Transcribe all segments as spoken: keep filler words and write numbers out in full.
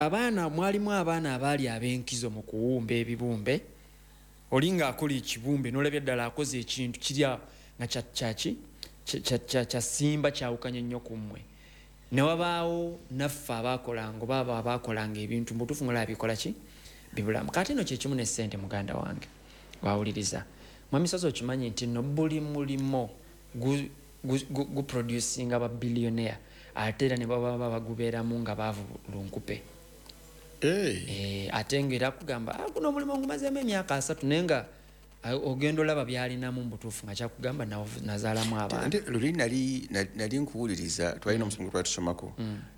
abaana mwalimu abaana abaali ab'enkizo mu kuwumba ebibumbe olinga akola ekibumbe n'olabya ddala akoze ekintu kirya nga kyaki kya simba kyawukanye nnyo ku mmwe ne wabaawo naffe abaakolanga oba abo abaakolanga ebintu mutuufu ng'olaba bikola ki bibulamu kati no kyekimu ne ssente muganda wange wawuliriza mwamisozi okimanyi nti no buli mulimo guproducinga gu, gu, gu babiliyonea ate era ne baba bagubeeramu nga baavu lunkupe hey. E, ate ng'era kugamba ah, guno omulimu ngumazeemu emyaka asatu naye nga ogenda olaba byalinamu mbutuufu nga kyakugamba nazaalamu abantu luli nali nali nkuwuliriza twalina omusomo gwe twatusomako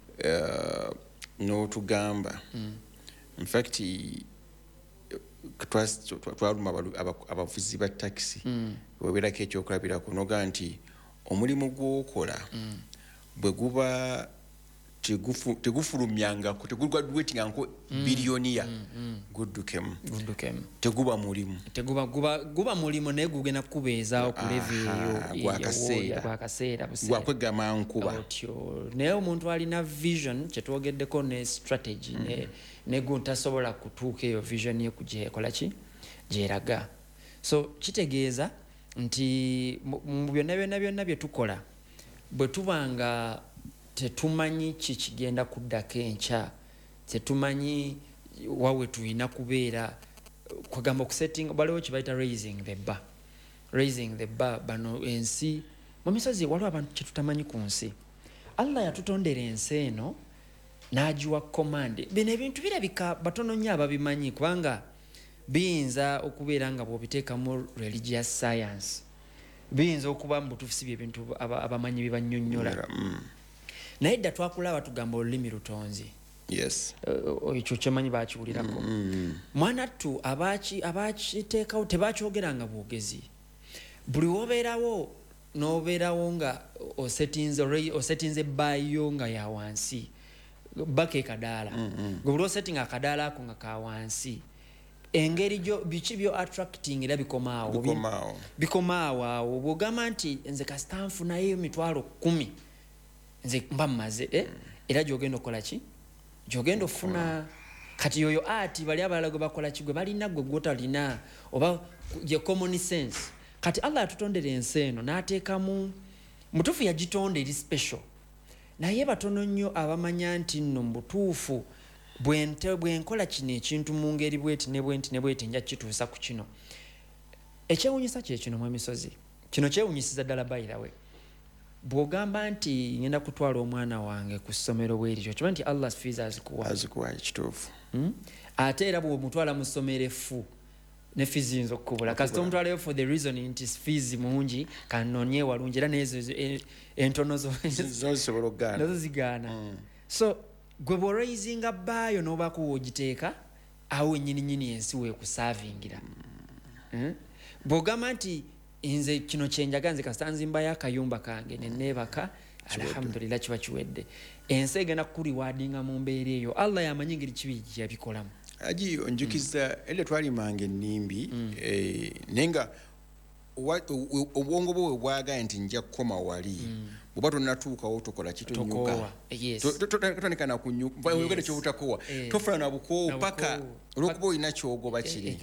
n'otugamba in fact twaluma abavuzi ba takisi webeerako ekyokulabirako noga nti omulimu gw'okola bwe guba tegufulumyangako tegulwadwetingako biliyoniya guddukemu teguba mulimu guba mulimu naye gugenda kukubeezaawo ku leve eyo gwakaseera gwakwegama nkuba otyo naye omuntu alina vision kyetwogeddeko ne strategy ne guntasobola kutuuka eyo vision ye kujekola ki gyeraga so kitegeeza nti mu byonna byonna byonna bye tukola bwe tubanga tetumanyi kikigenda kuddako enkya tetumanyi wawe tulina kubeera kwagamba okusetting baliwo kibayita raising the bar raising the bar bano ensi mu misozi waliwo abantu kyetutamanyi ku nsi Allah yatutondera ensi eno n'agiwa command bino ebintu birabika batono nnyo ababimanyi kubanga biyinza okubeera nga bw'obiteekamu religious science biyinza okuba mu butuufu si byebintu abamanyi bibannyonnyola naye dda twakulaba tugamba olulimi lutonzi yes ekyo kyemanyi bakiwulirako mwanattu abakiteekawo tebakyogeranga bwogezi buli wobeerawo n'obeerawo nga osetinze baayo nga ya wansi baka ekadaala gwe buli osettinga akadaala ako nga ka wansi engeri gyo biki byo attracting era bikomaawo bikomaawo awo bw'ogamba nti nze kasita nfunayo emitwalo kumi nze mba mmaze eh? era gyogenda okukola ki gyogenda ofuna kati yoyo ati bali abalala gwe bakola ki gwe balina gwe gwotalina oba ye common sense kati Allah yatutondera ensi eno n'ateekamu mutuufu yagitonda eri special naye batono nnyo abamanya nti nno mu butuufu bwenkola kino ekintu mu ngeri bweti ne bwenti ne bweti nja kituusa ku kino ekyewunyisa kye kino mu misozi kino kyewunyisiza ddala by the way bw'ogamba nti ngenda kutwala omwana wange ku ssomero bwerityo kiba nti Allah fees azikuwa azikuwa ekituufu ate era bw'omutwala mu ssomero effu ne fees yinza okukubula kasita omutwalayo for the reason nti fees mungi kanonye walungi era nezo entono zo zisobola okugaana nazo zigaana so gwe bw'oraisinga baayo n'obaako woogiteeka awo ennyini nnyini ensi weekusavingira bw'ogamba nti nze kino kyenjaga nze kasita nzimbayo akayumba kange neneebaka alhamdulillah kiba kiwedde ensi egenda kukuliwaadinga mu mbeera eyo Allah yamanyi engeri kibi yabikolamu aji onjukiza elde twalimanga ennimbi naye nga obwongo bwe bwagaye nti nja kukoma wali bw'oba tonnatuukawo tokola kitonyuka totandika nakunyukaogere kyobutakowa tofuna na bukoowu paka olw'okuba olina kyogoba kiri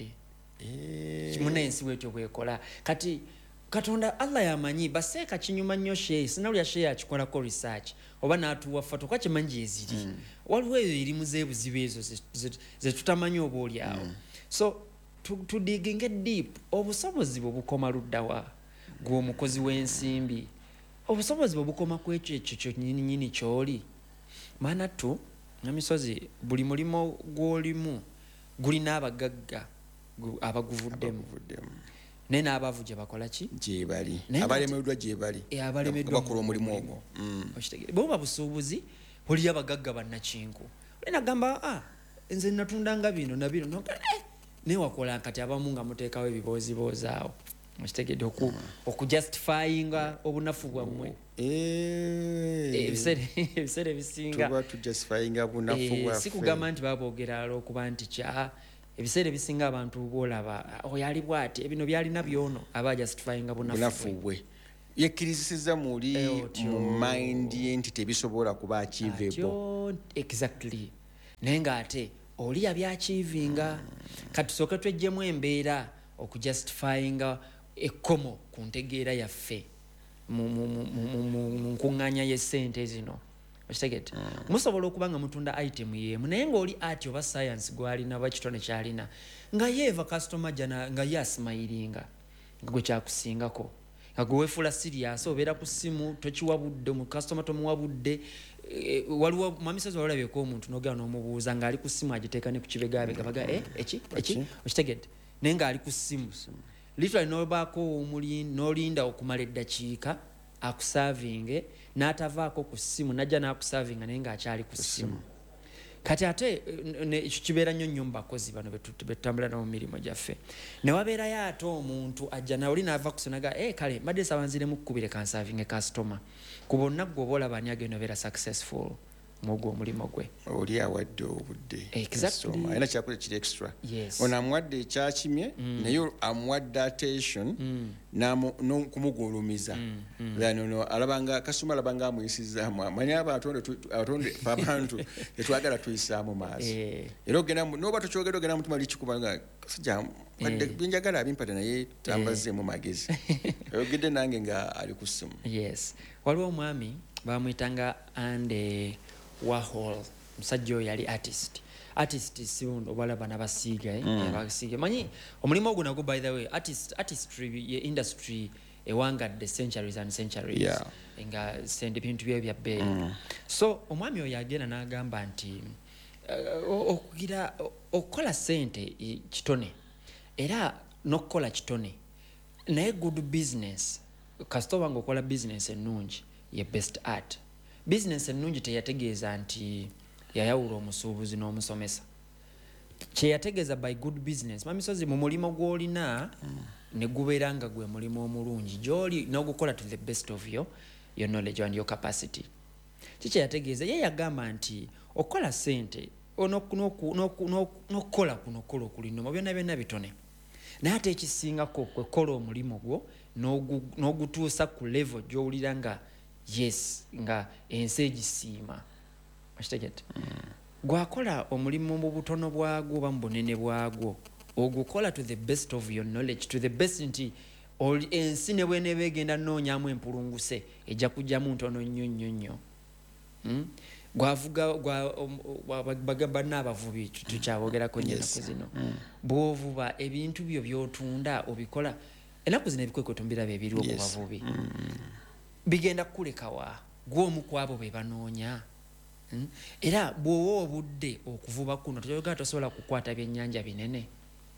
munensi bwetyo bwekola kati Katonda Allah yamanyi baseeka kinyuma nnyo sheyi sinawulya sheyi akikolako research oba n'atuwa foto kwa kimanyi eziri mm. waliwo eyo eri muzeebuzibu ezo ze tutamanyi oba oli awo mm. so tudiginge deep obusobozi bwe bukoma luddawa gw'omukozi w'ensimbi obusobozi bwe bukoma ku ekyo ekyo kyo nyini nyini kyoli manattu namisozi buli mulimo gw'olimu gulina abagagga abaguvuddemu naye n'abavu gye bakola ki gye bali abalemeddwa gye bali bakola omulimu ogwo bwoba busuubuzi oli abagagga bannakinku oli nagamba ah nze natundanga bino na bino naye wakola kati abamu nga muteekawo ebibooziboozi okitegedde okujustifyinga obunafu bwammwe ebiseera ebisinga si kugamba nti baboogera olw'okuba nti kya ebiseera ebisinga abantu boolaba oyo ali bw'ati ebino byalina byono aba justifyinga bunafu bwe yekkiriziza muli mu mind ye nti tebisobola kuba achievable exactly naye ng'ate oli yabyachievinga. Kati tusooke twejjemu embeera okujustifyinga ekkomo ku ntegeera yaffe mu nkuŋŋaanya y'essente zino. Okitegedde? Musobola okuba nga mutunda item yeemu naye ng'oli ati oba science gw'alina oba kitone ky'alina nga yeeva customer jana nga ye asimayiringa nga gwe kyakusingako nga gwe weefuula serious obeera ku ssimu tokiwabudde mu customer tomuwabudde. E, waliwo mamisozi walabyeko omuntu n'ogenda n'omubuuza ng'ali ku ssimu agiteeka ne ku kibegaabega baga eh, eki eki okitegedde naye ng'ali ku ssimu literally n'obaako n'olinda okumala eddakiika akusavinge n'atavaako ku ssimu najja n'akusavinga naye ng'akyali ku ssimu. Kati ate ekyo kibeera nnyo nnyo mu bakozi bano betutambula nabo mu mirimu gyaffe. Ne wabeerayo ate omuntu ajja nawe oli n'ava ku sonaga eh kale mbadde sabanziremu kkubire kansavinge customer ku bonna gwe oba olaba ani agenda obeera successful mwogwo omulimu gwe. Oli awadde obudde. Exactly. Ayina kyakoze kiri extra. Yes. Ono amuwadde ekyakimye naye amuwadde attention n'okumugulumiza. Nono alabanga kasuma alabanga amuyisizaamu amanyi abatonde abantu tetwagala tuyisaamu maaso. Era ogenda n'oba tokyogera ogenda mutuma likikubanga sijja wadde binjagala abimpata naye tambazeemu magezi. Oyogedde nange nga ali ku ssimu. Yes. Waliwo omwami bamuyitanga Ande Warhol. Musajja oyo yali artist. Artist siundo balaba n'abasiiga eh mm. abasiiga manyi omulimu ogwo nagwo by the way artist artistry ye industry ewangadde centuries and centuries yeah. nga sende bintu bye bya bbeeyi mm. So omwami oyo agenda n'agamba nti uh, okugira okukola sente kitone era n'okukola kitone naye good business kasita nga okola business ennungi ye best art. Business ennungi teyategeeza nti yayawula omusuubuzi n'omusomesa. Kye yategeeza by good business mamisozi mu mulimo gw'olina mm. ne gubeera nga gwe mulimo omulungi gy'oli n'ogukola to the best of your, your knowledge and your capacity. Kiki yategeeza ye yagamba nti okola sente n'okukola kuno kola okulinoma byonna byonna bitone naye ate ekisingako kwekola omulimu gwo n'ogutuusa ku level gy'owulira nga yes nga ensi egisiima. Okitegedde? Mm. Gwakola omulimu mu butono bwagwo oba mu bunene bwagwo ogukola to the best of your knowledge to the best nti ensi ne bw'eneeba egenda nnoonyaamu empulunguse ejja kujjamu ntono nnyo nnyo nnyo. Mm? Gwavuga bagamba n'abavubi tukyabogerako nnyo ennaku zino. Bw'ovuba ebintu byo by'otunda obikola ennaku zino ebikwekweto mbiraba ebiriwo ku bavubi bigenda kukulekawa gw'omu ku abo be banoonya. Mm? Era bw'owa obudde okuvuba kuno toyogera tosobola kukwata byennyanja binene.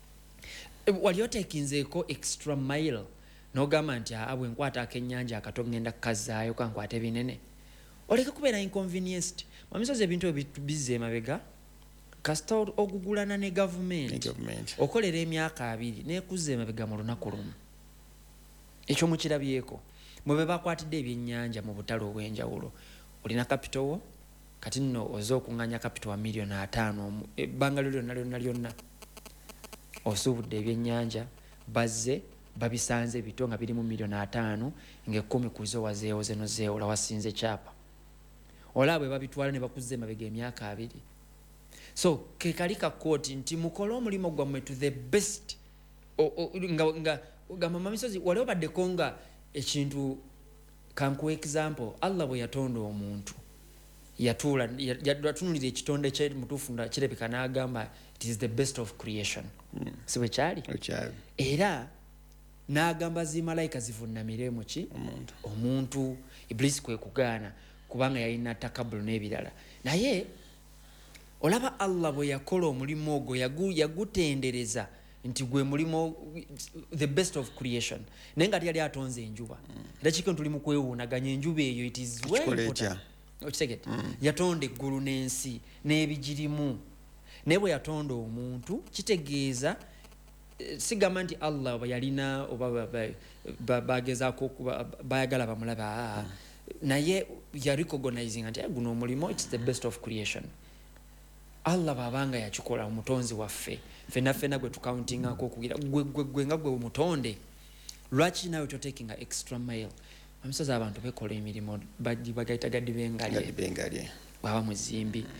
Wali oteekinzeeko extra mile n'ogamba nti abwe nkwata akennyanja akato ngenda kukazaayo kankwate binene oleke kubeera inconvenienced. Mamisozi ebintu ebitubize emabega kasita ogugulana ne gavumenti okolera emyaka abiri neekuzza emabega mu lunaku lumu. Ekyo mukirabyeko mwe be bakwatidde ebyennyanja mu butale obw'enjawulo olina capital wo kati nno oza okuŋŋanya capital wa miliyoni ataano ebbanga lyonna lyonna lyonna osuubudde ebyennyanja bazze babisanze bito nga biri mu miliyoni ataano ng'ekkumi ku zo wazeewoze nozeewola wasinze kyapa olaba bwe babitwala ne bakuzza emabega emyaka abiri. So ke kali ka kooti nti mukole omulimu gwammwe to the best nga gamba mamisozi wali obaddeko nga ekintu kankuwa example Allah bwe yatonda omuntu yatuula yatunulira ekitonde kye mutuufu kirabika n'agamba it is the best of creation. Mm. Si bwe kyali era n'agamba zimalayika zivunnamire mu ki omuntu, omuntu Iblisi kwe kugaana kubanga yalina takabulu n'ebirala naye olaba Allah bwe yakola omulimu ogwo yagutendereza nti gwe mulimo the best of creation naye nga yali atonze enjuba era kiko tuli mu kwewuunaganya enjuba eyo it is well important. Okitegedde? Mm. Yatonda eggulu n'ensi n'ebigirimu naye bwe yatonda omuntu kitegeeza sigamba nti Allah bwe yalina oba bagezaako bayagala bamulaba naye ya recognizing nti guno omulimu it's the best of creation. Allah babanga yakikola omutonzi waffe fena fena gwe tucountingako okugira gwe nga gwe mutonde lwaki nawe totakinga extra mile. Omusozi abantu bekola emirimu bagayita gadi bengalye bengalye baba muzimbi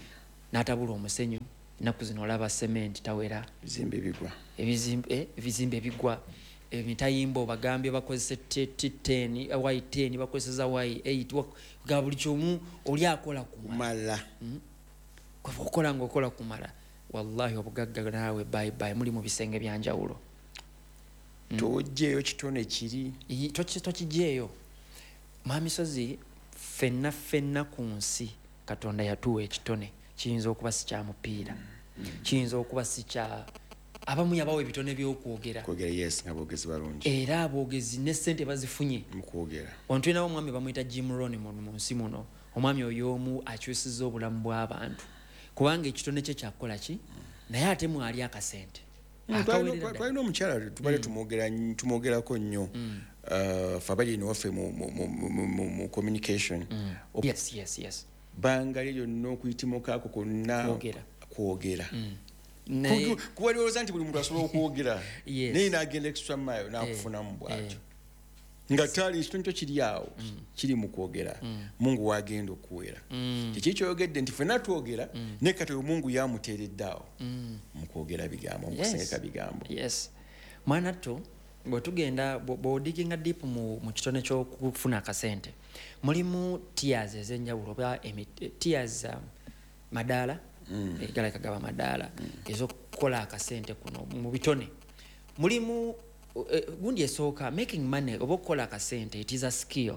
n'atabula omusenyu ennaku zino olaba cement tawera bizimbe bigwa ebizimbe ebizimbe bigwa emitayimbo bagambye bakozese ten y ten bakozesa y eight ga buli kyomu oli akola kumala kwa okola ng'okola kumala wallahi obugagga naawe bye bye muli mu bisenge byanjawulo tojjeeyo kitone kiri tokijeeyo maamisozi fenna fenna ku nsi Katonda yatuwa ekitone kiyinza okuba si kya mupiira kiyinza okuba si kya abamu yabawa ebitone by'okwogera kwogera yes nga boogezi balungi era aboogezi ne ssente bazifunye mu kwogera ono tulinawo omwami bamuyita Jim Rohn mu nsi muno omwami oyo omu akyusizza obulamu bw'abantu kubanga ekitone kye kyakukola ki naye ate mwali akasente twalina omukyala tubale tumwogerako nnyo fe abali nowaffe mu communication yes yes yes banga lye lyonna okuyitimukaako konna kwogera kubalowooza nti buli muntu asobola okwogera naye n'agenda extra mile n'akufunamu bwatyo nga tali ekitone kyo kiri awo kiri mu kwogera Mungu wagenda okuwera kiki kyoyogedde nti ffenna twogera naye kati oyo Mungu yamuteeredde awo mu kwogera bigambo mu kusengeka bigambo yes mwanattu bwe tugenda bw'odiginga deep mu kitone ky'okufuna akasente mulimu tiers ez'enjawulo oba tiers madaala egaleka gaba madaala ez'okukola akasente kuno mu bitone mulimu gundi esooka making money oba okukola akasente it is a skill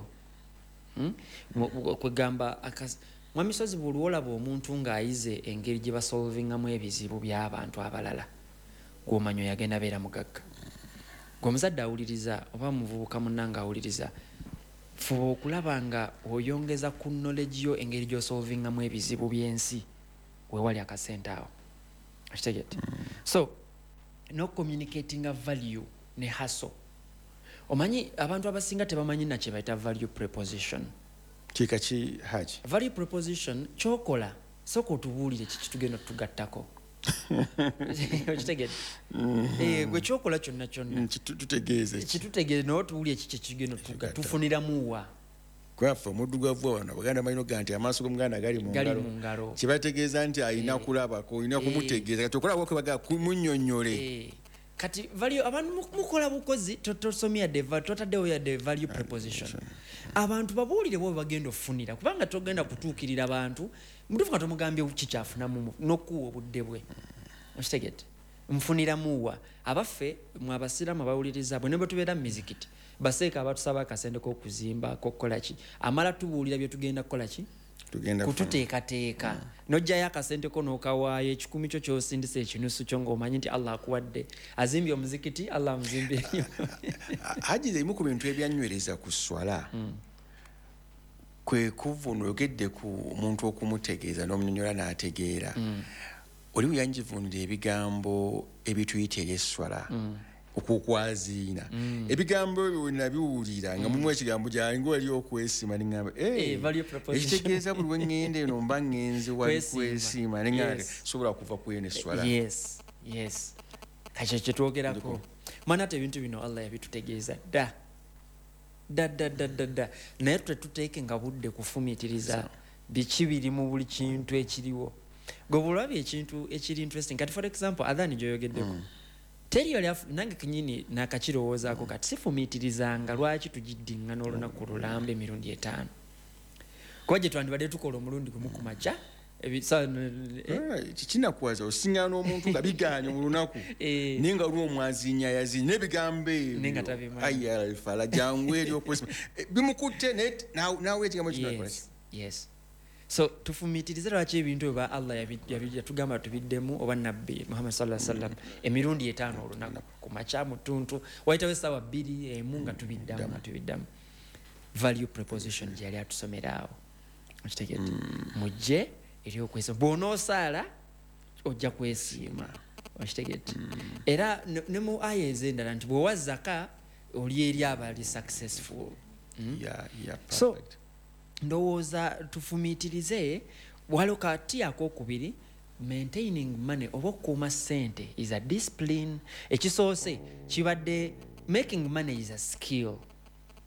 kwegamba mwamisozi buli olaba omuntu ng'ayize engeri gye basolvingamu ebizibu by'abantu abalala gw'omanya oyagenda beera mugagga gw'omuzadde awuliriza oba muvubuka munnanga awuliriza fuba okulaba nga oyongeza ku knowledge yo engeri gy'osolvingamu ebizibu by'ensi wewali akasente awo akitegete so no communicating a value ne hustle omanyi abantu abasinga tebamanyi nakye bayita value preposition kika ki haji value preposition kyokola sooka otubuulire kiki tugenda tugattako okitegedde gwe kyokola kyonna kyonna kitutegeeze kitutegeeze naye otubuulire kiki kigenda tufuniramuwa kwafe omuddugavu wano baganda malino ga nti amaaso g'omuganda gali mu ngalo kibategeeza nti alina kulabako olina kumutegeeza kati okulaba kwe bagaa kumunnyonnyole kati value abantu mukola bukozi tosomya yadde totaddewo yadde value preposition abantu babuulire bo bagenda ofunira kubanga togenda kutuukirira abantu mutuufu nga tomugambye kikyafunamu n'okuwa obudde bwe okitegedde nfuniramuwa abaffe mwe abasiraamu abawuliriza bwe ne bwe tubeera mu mizikiti baseeka abatusaba akasente k'okuzimba k'okukola ki amala tubuulira bye tugenda kukola ki kututeekateeka n'ojjayo akasente ko n'okawaayo ekikumi kyo ky'osindisa ekinusu kyo ng'omanyi nti Allah akuwadde azimbye omuzikiti Allah amuzimbye hajiza emu ku bintu ebyanywereza ku swala kwe kuvuuna oyogedde ku muntu okumutegeeza n'omunyonyola n'ategeera oli buyanjivuunira ebigambo ebituyita ery'esswala okukwaziina ebigambo ebyo nabiwulira nga mulimu ekigambo gyange wali okwesiima neŋŋamba ekitegeeza buli we ŋŋenda eno mba ŋŋenze wali kwesiima neŋŋamba sobola kuva ku eno esswala kakyo kyetwogerako mana ate ebintu bino Allah yabitutegeeza dda dda dda dda dda dda naye tetuteeke nga budde kufumiitiriza biki biri mu buli kintu ekiriwo gwe bulabye ekintu ekiri interesting kati for example adhani gyoyogeddeko teri yali nange kenyini nakakirowoozaako kati sifumiitirizanga lwaki tugiddiŋŋana olunaku lulamba emirundi etaano kuba gye twandibadde tukola omulundi gumu ku makya kikinakuwaza osiŋŋana n'omuntu nga bigaanye mu lunaku naye nga lwo omwazinya yazinya n'ebigambo ebyo ayalfala jangu eri okwesima bimukutte naawe ekigambo kinakolaki so tufumiitirize lwaki ebintu ebyo Allah yatugamba tubiddemu oba nabbi Muhammad sallallahu alaihi wasallam emirundi etaano olunaku ku makya mu ttuntu wayitawo essaawa bbiri emu nga tubiddamu nga tubiddamu value preposition gye yali atusomera awo okitegedde mujje eri okwesiima bw'onoosaala ojja kwesiima okitegedde era ne mu aya ez'endala nti bw'owa zaka oli eri abali successful so ndowooza tufumiitirize waliwo kati akokubiri maintaining money oba okukuuma ssente is a discipline ekisoose kibadde making money is a skill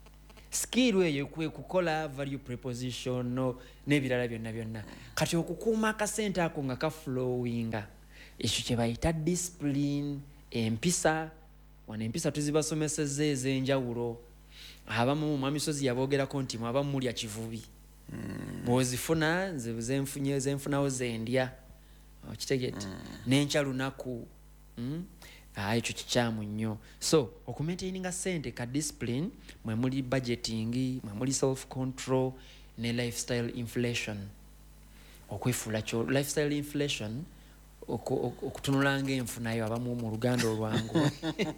skill eyo kwe kukola value preposition no n'ebirala byonna byonna kati okukuuma akasente ako nga kaflowinga ekyo kye bayita discipline empisa wano empisa tuzibasomesezza ez'enjawulo abamu mwamisozi yaboogerako nti mwabamu mulya kivubi mm. bw'ozifuna nze zenfunye zenfunawo zendya okitegedde mm. n'enkya lunaku mm? ah, ekyo kikyamu nnyo so okumaintaininga sente ka discipline mwe muli budgeting mwe muli self control ne lifestyle inflation okwefuula kyo lifestyle inflation okutunulanga enfunayo abamu mu luganda olwangu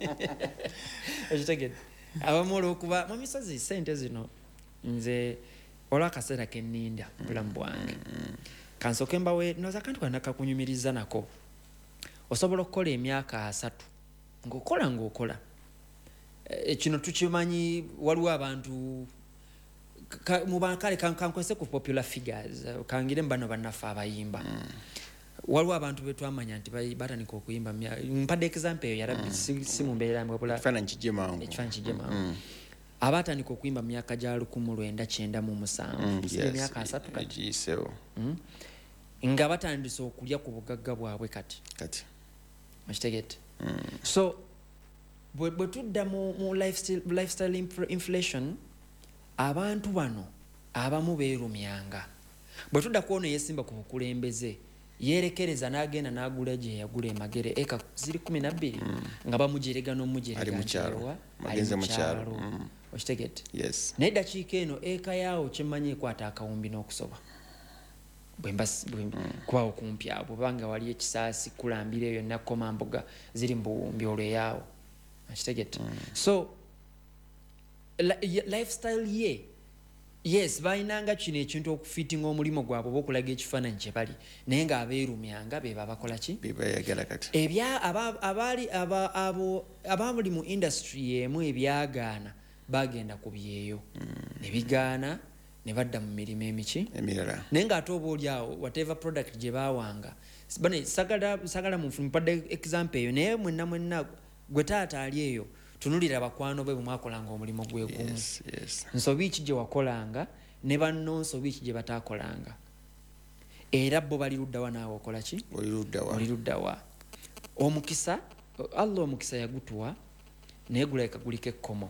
okitegedde abamu olwokuba mu misozi sente zino nze olw'akaseera ke nninda bulamu bwange kansooke mbawe noza kantu kana kakunyumiriza nako osobola okukola emyaka asatu ng'okola ng'okola e, kino tukimanyi waliwo abantu mubakale kankwese ku popular figures kangire mbano bannaffe abayimba mm. waliwo abantu betwamanya nti batandika okuyimba mpadde example eyo yarabbi mm. si mu mbeera mbwebula ekifaananyi kijje mangu ekifaananyi kijje mangu mm. abatandika okuyimba myaka gya lukumi lwenda kyenda mu musanvu mm, yes. emyaka asatu kati mm. nga batandise okulya ku bugagga bwabwe kati kati okitegedde mm. so bwe tudda mu, mu lifestyle, lifestyle inflation abantu bano abamu beerumyanga bwe tudda kuona yesimba ku bukulembeze yerekereza n'agenda n'agula gye yagula emagere eka ziri kumi na bbiri mm. nga bamujerega n'omujerega ali mu kyalo magenze mu kyalo mm. okitegedde yes naye eddakiika eno eka yaawo kyemmanyi ekwata akawumbi n'okusoba bwemba mm. kuba okumpi abo banga wali ekisaasi kulambira eyo nakoma mboga ziri mu buwumbi olwo eyaawo okitegedde mm. so li, lifestyle ye yes bayinanga kino ekintu okufitinga omulimu gwabwe okulaga ekifaananyi kye bali naye nga abeerumyanga be babakola ki bebayagala kati ebya abaali aba, abo ababuli mu industry emu ebyagaana bagenda ku byeyo mm. ne bigaana ne badda mu mirimu emiki emirala naye nga ate oba oli awo whatever product gye baawanga bane sagala sagala mumpadde example eyo naye mwenna mwenna gwe taata ali eyo tunulira bakwano be bumwakolanga omulimu gwe gumu yes, yes. nsobi ki gye wakolanga ne banno nsobi ki gye bataakolanga era bo bali luddawa naawe okola ki oli luddawa oli luddawa omukisa Allah omukisa yagutuwa naye guleka guliko ekkomo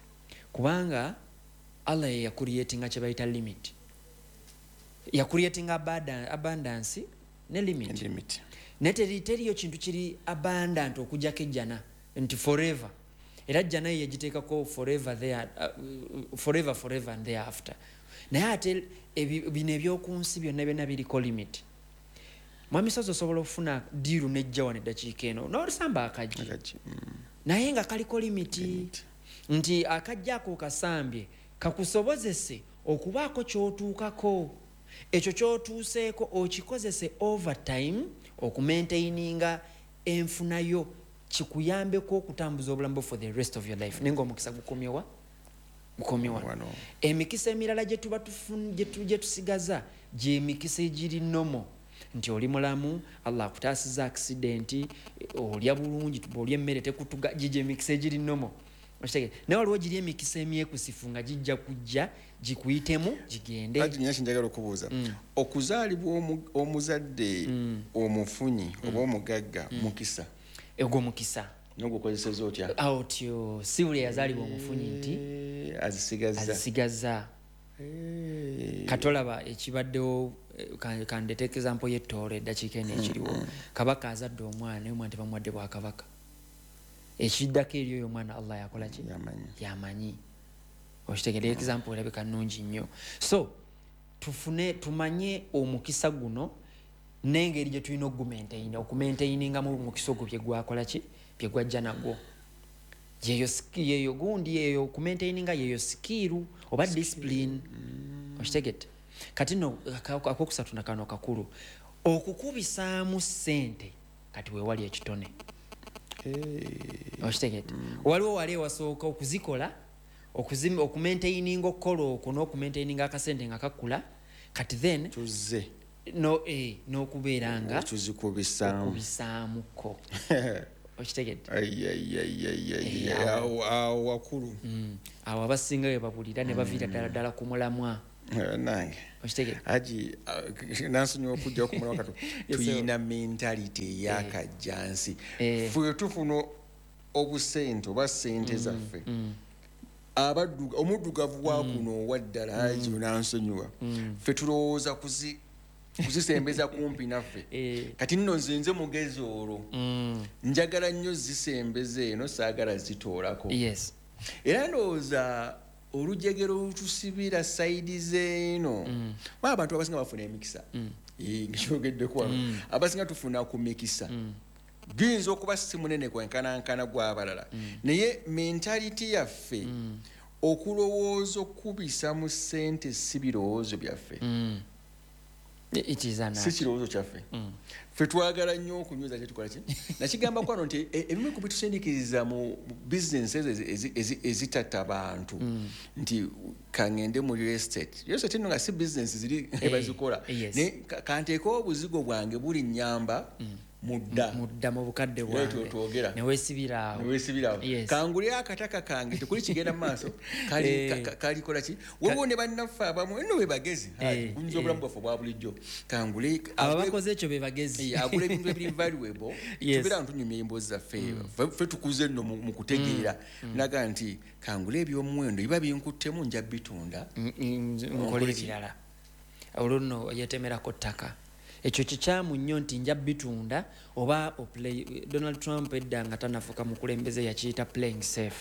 kubanga Allah ye yakuliyetinga kye bayita limit yakuliyetinga abundance ne limit, limit. ne teri teriyo kintu kiri abundant okujjako ejjana nti forever era jjana ye yagiteekako forever there uh, forever forever and thereafter naye ate bino ebyokunsi byonna byonna biriko limit mwamisozi osobola okufuna diiru nejja wano eddakiika eno n'olusamba akajji mm. naye nga kaliko limiti nti akajja ako kasambye kakusobozese okubaako ky'otuukako ekyo ky'otuuseeko okikozese overtime okumaintaininga enfunayo kikuyambeko okutambuza obulamu for the rest of your life nenga omukisa gukomyewa gukomyewa no. emikisa emirala gye tuba gye tusigaza gye mikisa egiri nomo nti oli mulamu Allah akutaasiza accident olya bulungi olya emmere tekutuga gye emikisa egiri nomo okitegedde naye waliwo giri emikisa emyekusifu nga gijja kujja gikuyitemu gigende kati nyaki njagala okubuuza mm. okuzaalibwa omuzadde mm. omufunyi mm. oba omugagga mm. mukisa ego mukisa n'ogukozeseza otya otyo si buli yazaalibwa omufunyi nti azisigaza azisigaza katolaba ekibaddewo kandeteeka example y'ettoolo eddakiika eno ekiriwo mm. kabaka azadde omwana naye omwana tebamuwadde bwakabaka ekiddako eri oyo omwana Allah yakola ki yamanyi okitegedde example erabika nnungi nnyo so tufune tumanye omukisa guno n'engeri gye tulina okugumaintaina okumaintainingamu omukisa ogwo bye gwakola ki bye gwajja nagwo yeyo yeyo gundi yeyo okumaintaininga yeyo sikiru oba discipline mm. okitegedde kati no akokusatu na kano kakulu okukubisaamu ssente kati weewali ekitone okitegedde mm. waliwo wali ewasooka okuzikola okuzima okumaintaininga okukola okwo n'okumaintaininga akasente nga kakula kati then tuze no eh n'okubeeranga tuzikubisaamu okubisaamuko okitegedde awo wakulu awo abasinga we babulira ne baviira ddala ddala ku mulamwa nange okitegedde aji nansonyiwa okujja okumulamu kati tuyina mentality eyakajjansi ffe tufuna obusente oba sente zaffe omuddugavu wa kuno owaddala aji nansonyiwa ffe tulowooza kuzi kuzisembeza kumpi naffe kati nno nze nze mugezi olwo njagala nnyo zisembeza eno saagala zitoolako era ndowooza olujegero olutusibira sayidi zeeno ba abantu abasinga bafuna emikisa nkikyogeddeku wano abasinga tufuna ku mikisa guyinza okuba si munene kwenkanankana gw'abalala naye mentality yaffe okulowooza okubisa mu ssente si birowoozo byaffe si kirowoozo kyaffe ffe twagala nnyo okunyuza kyetukola ki nakigamba kwano nti ebimu ku bitusindikiriza mu bizinesi ezo ezitatta bantu nti kaŋŋende mu real estate real estate nno nga si bizinesi ziri ebazikola kanteekawo obuzigo bwange buli nnyamba mudda mudda mu bukadde bwange twogera neweesibiraawo neweesibiraawo kangule akataka kange tekuli kigenda mu maaso kalikola ki waliwo ne bannaffe abamu nno be bagezi gunyiza obulamu bwaffe obwa bulijjo kangule abo bakoze ekyo be bagezi agula ebintu ebiri valuable tubeera ntunyumya emboozi zaffe ffe tukuze nno mu kutegeera naga nti kangule ebyomuwendo biba binkuttemu nja bitunda nkola ebirala olwo nno yetemerako ttaka ekyo kikyamu nnyo nti nja bitunda oba Donald Trump edda nga tanafuka mu kulembeze yakiyita playing safe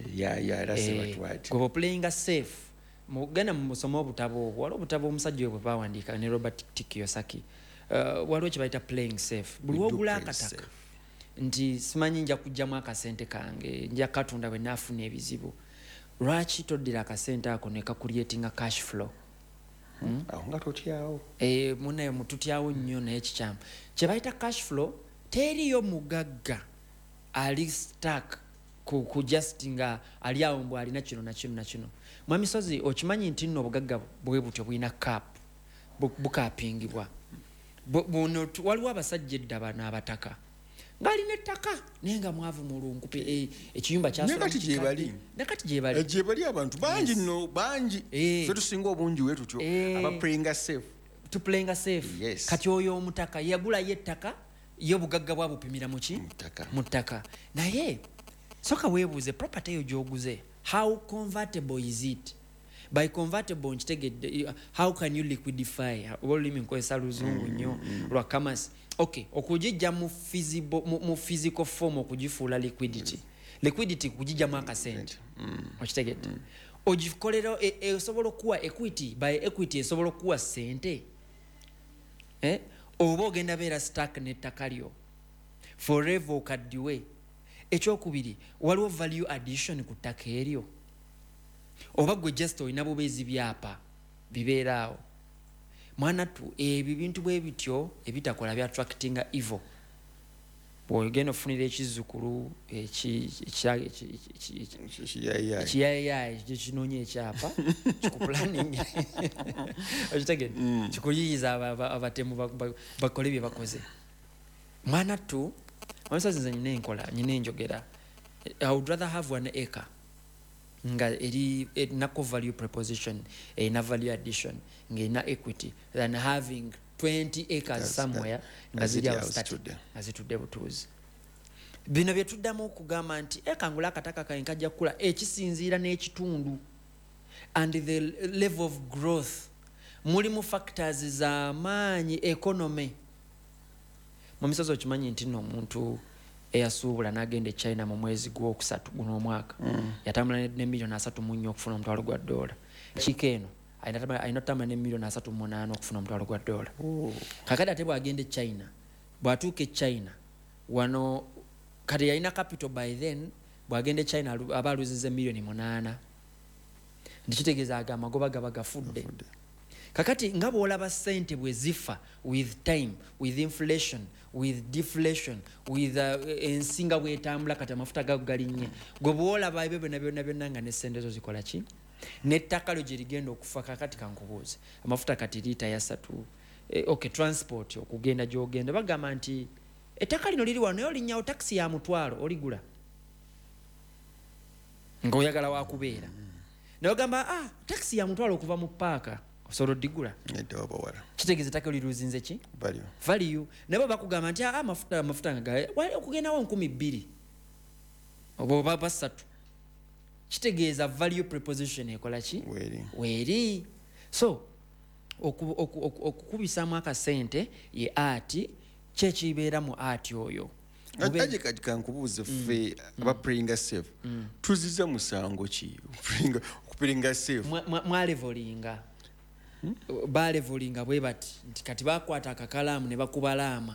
goba playinga safe mugenda mu musomo obutabo obwo waliwo obutabo omusajja bwe bawandiika ne Robert T. Kiyosaki waliwo kye bayita playing safe buli wogula akataka nti simanyi nja kujjamu akasente kange nja katunda bwe naafuna ebizibu lwaki toddira akasente ako ne kakuliyetinga cash flow awo nga totyawo munaye mututyawo nnyo naye kikyamu kye bayita cash flow teriyo mugagga ali stuck ku just nga ali awo mbw alina kino nakino nakino mwamisozi okimanyi nti nno obugagga bwe butyo bulina cap bukapingibwa buno waliwo abasajja edda bano abataka ng'alina ettaka naye nga mwavu mulunkupe ekiyumba kyakati gyebali nakati gyebali gyebali abantu bangi nno bangi fe tusinga obungi we tutyo aba playinga safe to playinga safe kati oyo omutaka yagulayo ettaka ye obugagga bwabupimira muki mu ttaka naye soka weebuuze property eyo gy'oguze how convertible is it by convertible nkitegedde how can you liquidify olulimi nkozesa luzungu nnyo lwa kamasi okay okugijja mu physical mu physical form okugifuula liquidity liquidity kugijjamu akasente okitegedde ogikolera esobola okuwa equity by equity esobola okuwa sente eh oba ogenda beera stack n'ettaka lyo forever okaddiwe ekyokubiri waliwo value addition ku ttaka eryo oba gwe just olina bubeezi byapa bibeeraawo mwanattu ebyo bintu bwe bityo ebitakola bya attractinga evil bw'ogenda ofunira ekizzukulu ekiyayayayi kinoonya ekyapa kikupulaningi okitegedde kikuyiyiza abatemu bakole bye bakoze mwanattu omusazi nze nyina enkola nyina enjogera I would rather have one acre nga eri nako value proposition ena value addition ngena equity than having twenty acres That's somewhere nga zijja started azitudde butuuzi bino bye tuddamu okugamba nti ekangula akataka kange kajja kukula ekisinziira n'ekitundu and the level of growth mulimu factors za maanyi economy mu misozi okimanyi nti nno omuntu eyasuubula n'agenda e China mu mwezi gw'okusatu guno omwaka yatambula ne milioni asatu mu nnya okufuna omutwalo gwa ddoola kiiko eno ayina otambula ne milioni asatu mu munaana okufuna omutwalo gwa ddoola kakati ate bw'agenda e China bw'atuuka e China wano kati yalina capital by then bw'agenda e China aba aluzize milioni munaana ndikitegeeza aga amagoba gaba gafudde kakati nga bw'olaba ssente bwe zifa with time with inflation with deflation with ensinga bwetambula kati amafuta gago galinnye gwe bw'olaba ebyo byonna byonna byonna nga n'essente zo zikola ki n'ettaka lyo gye ligenda okufa kakati kankubuuze amafuta kati liita ya ssatu okay transport okugenda gy'ogenda bagamba nti ettaka lino liri wano naye olinnyawo takisi ya mutwalo oligula ng'oyagala wakubeera naye ogamba ah takisi ya mutwalo okuva mu paaka osobola oddigula kitegeeza ettaka liruzinze ki value naye bwe bakugamba nti ah amafuta amafuta nga gawe okugendawo nkumi bbiri oba basatu kitegeeza value preposition ekola ki weeri so okukubisaamu akasente ye art kyekibeera mu art oyo aje kati kankubuuze ffe aba playing safe tuzize musango ki okupiringa safe mwalevolinga balevolinga bwe bati nti kati bakwata akakalaamu ne bakubalama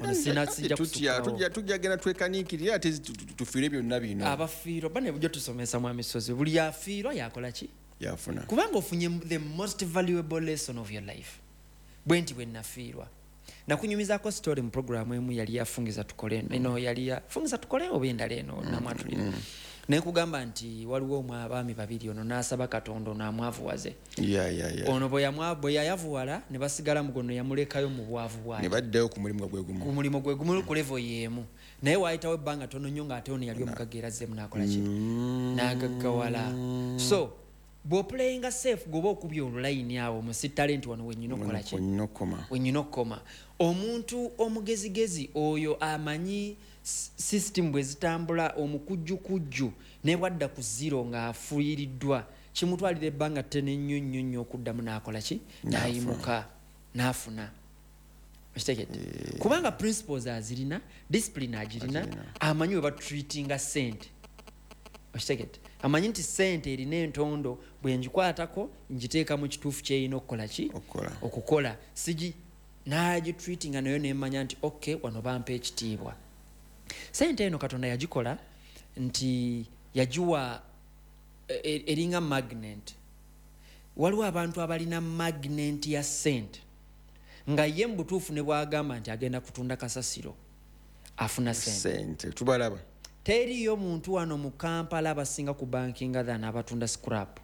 tujja genda twekaniikirira ate tufiire byonna bino abafiirwa bane bujja tusomesa mu misozi buli afiirwa yakola ki yafuna kubanga ofunye the most valuable lesson of your life bwe nti bwe nafiirwa nakunyumizaako story mu programu emu yali yafungiza tukole eno yali yafungiza tukole oba endala eno namwatulira naye kugamba nti waliwo omwabaami babiri ono n'asaba katonda ono amwavuwaze ono bwe yayavuwala ne basigala mugono yamulekayo mu bwavu bwayo ne baddayo ku mulimu gwe gumu ku mulimu gwe gumu ku level y'emu naye waayitawo ebbanga tono nnyo ng'ate ono yali omugagga erazzemu n'akola ki n'agaggawala so bw'opulayinga safe gwoba okubya olulayini awo musitalenti wano wenyina okukola ki wenyina okukoma omuntu omugezigezi oyo amanyi system bwe zitambula omukujjukujju ne bwadda ku zero ng'afuuyiriddwa kimutwalira ebbanga ttene nnyo nnyo nnyo okuddamu n'akola ki n'ayimuka n'afuna okitegedde kubanga principles azirina discipline agirina amanyi we batreatinga sente okitegedde amanyi nti sente erina entondo bwe ngikwatako ngiteeka mu kituufu kyerina okukola ki okukola sigi n'agitreatinga nayo nemanya nti okay wano bampa ekitiibwa sente eno katonda yagikola nti yagiwa eringa magnet waliwo abantu abalina magnet ya sente nga ye mu butuufu ne bwagamba nti agenda kutunda kasasiro afuna sente tubalaba teriyo muntu wano mu Kampala abasinga ku bankinga than abatunda scrap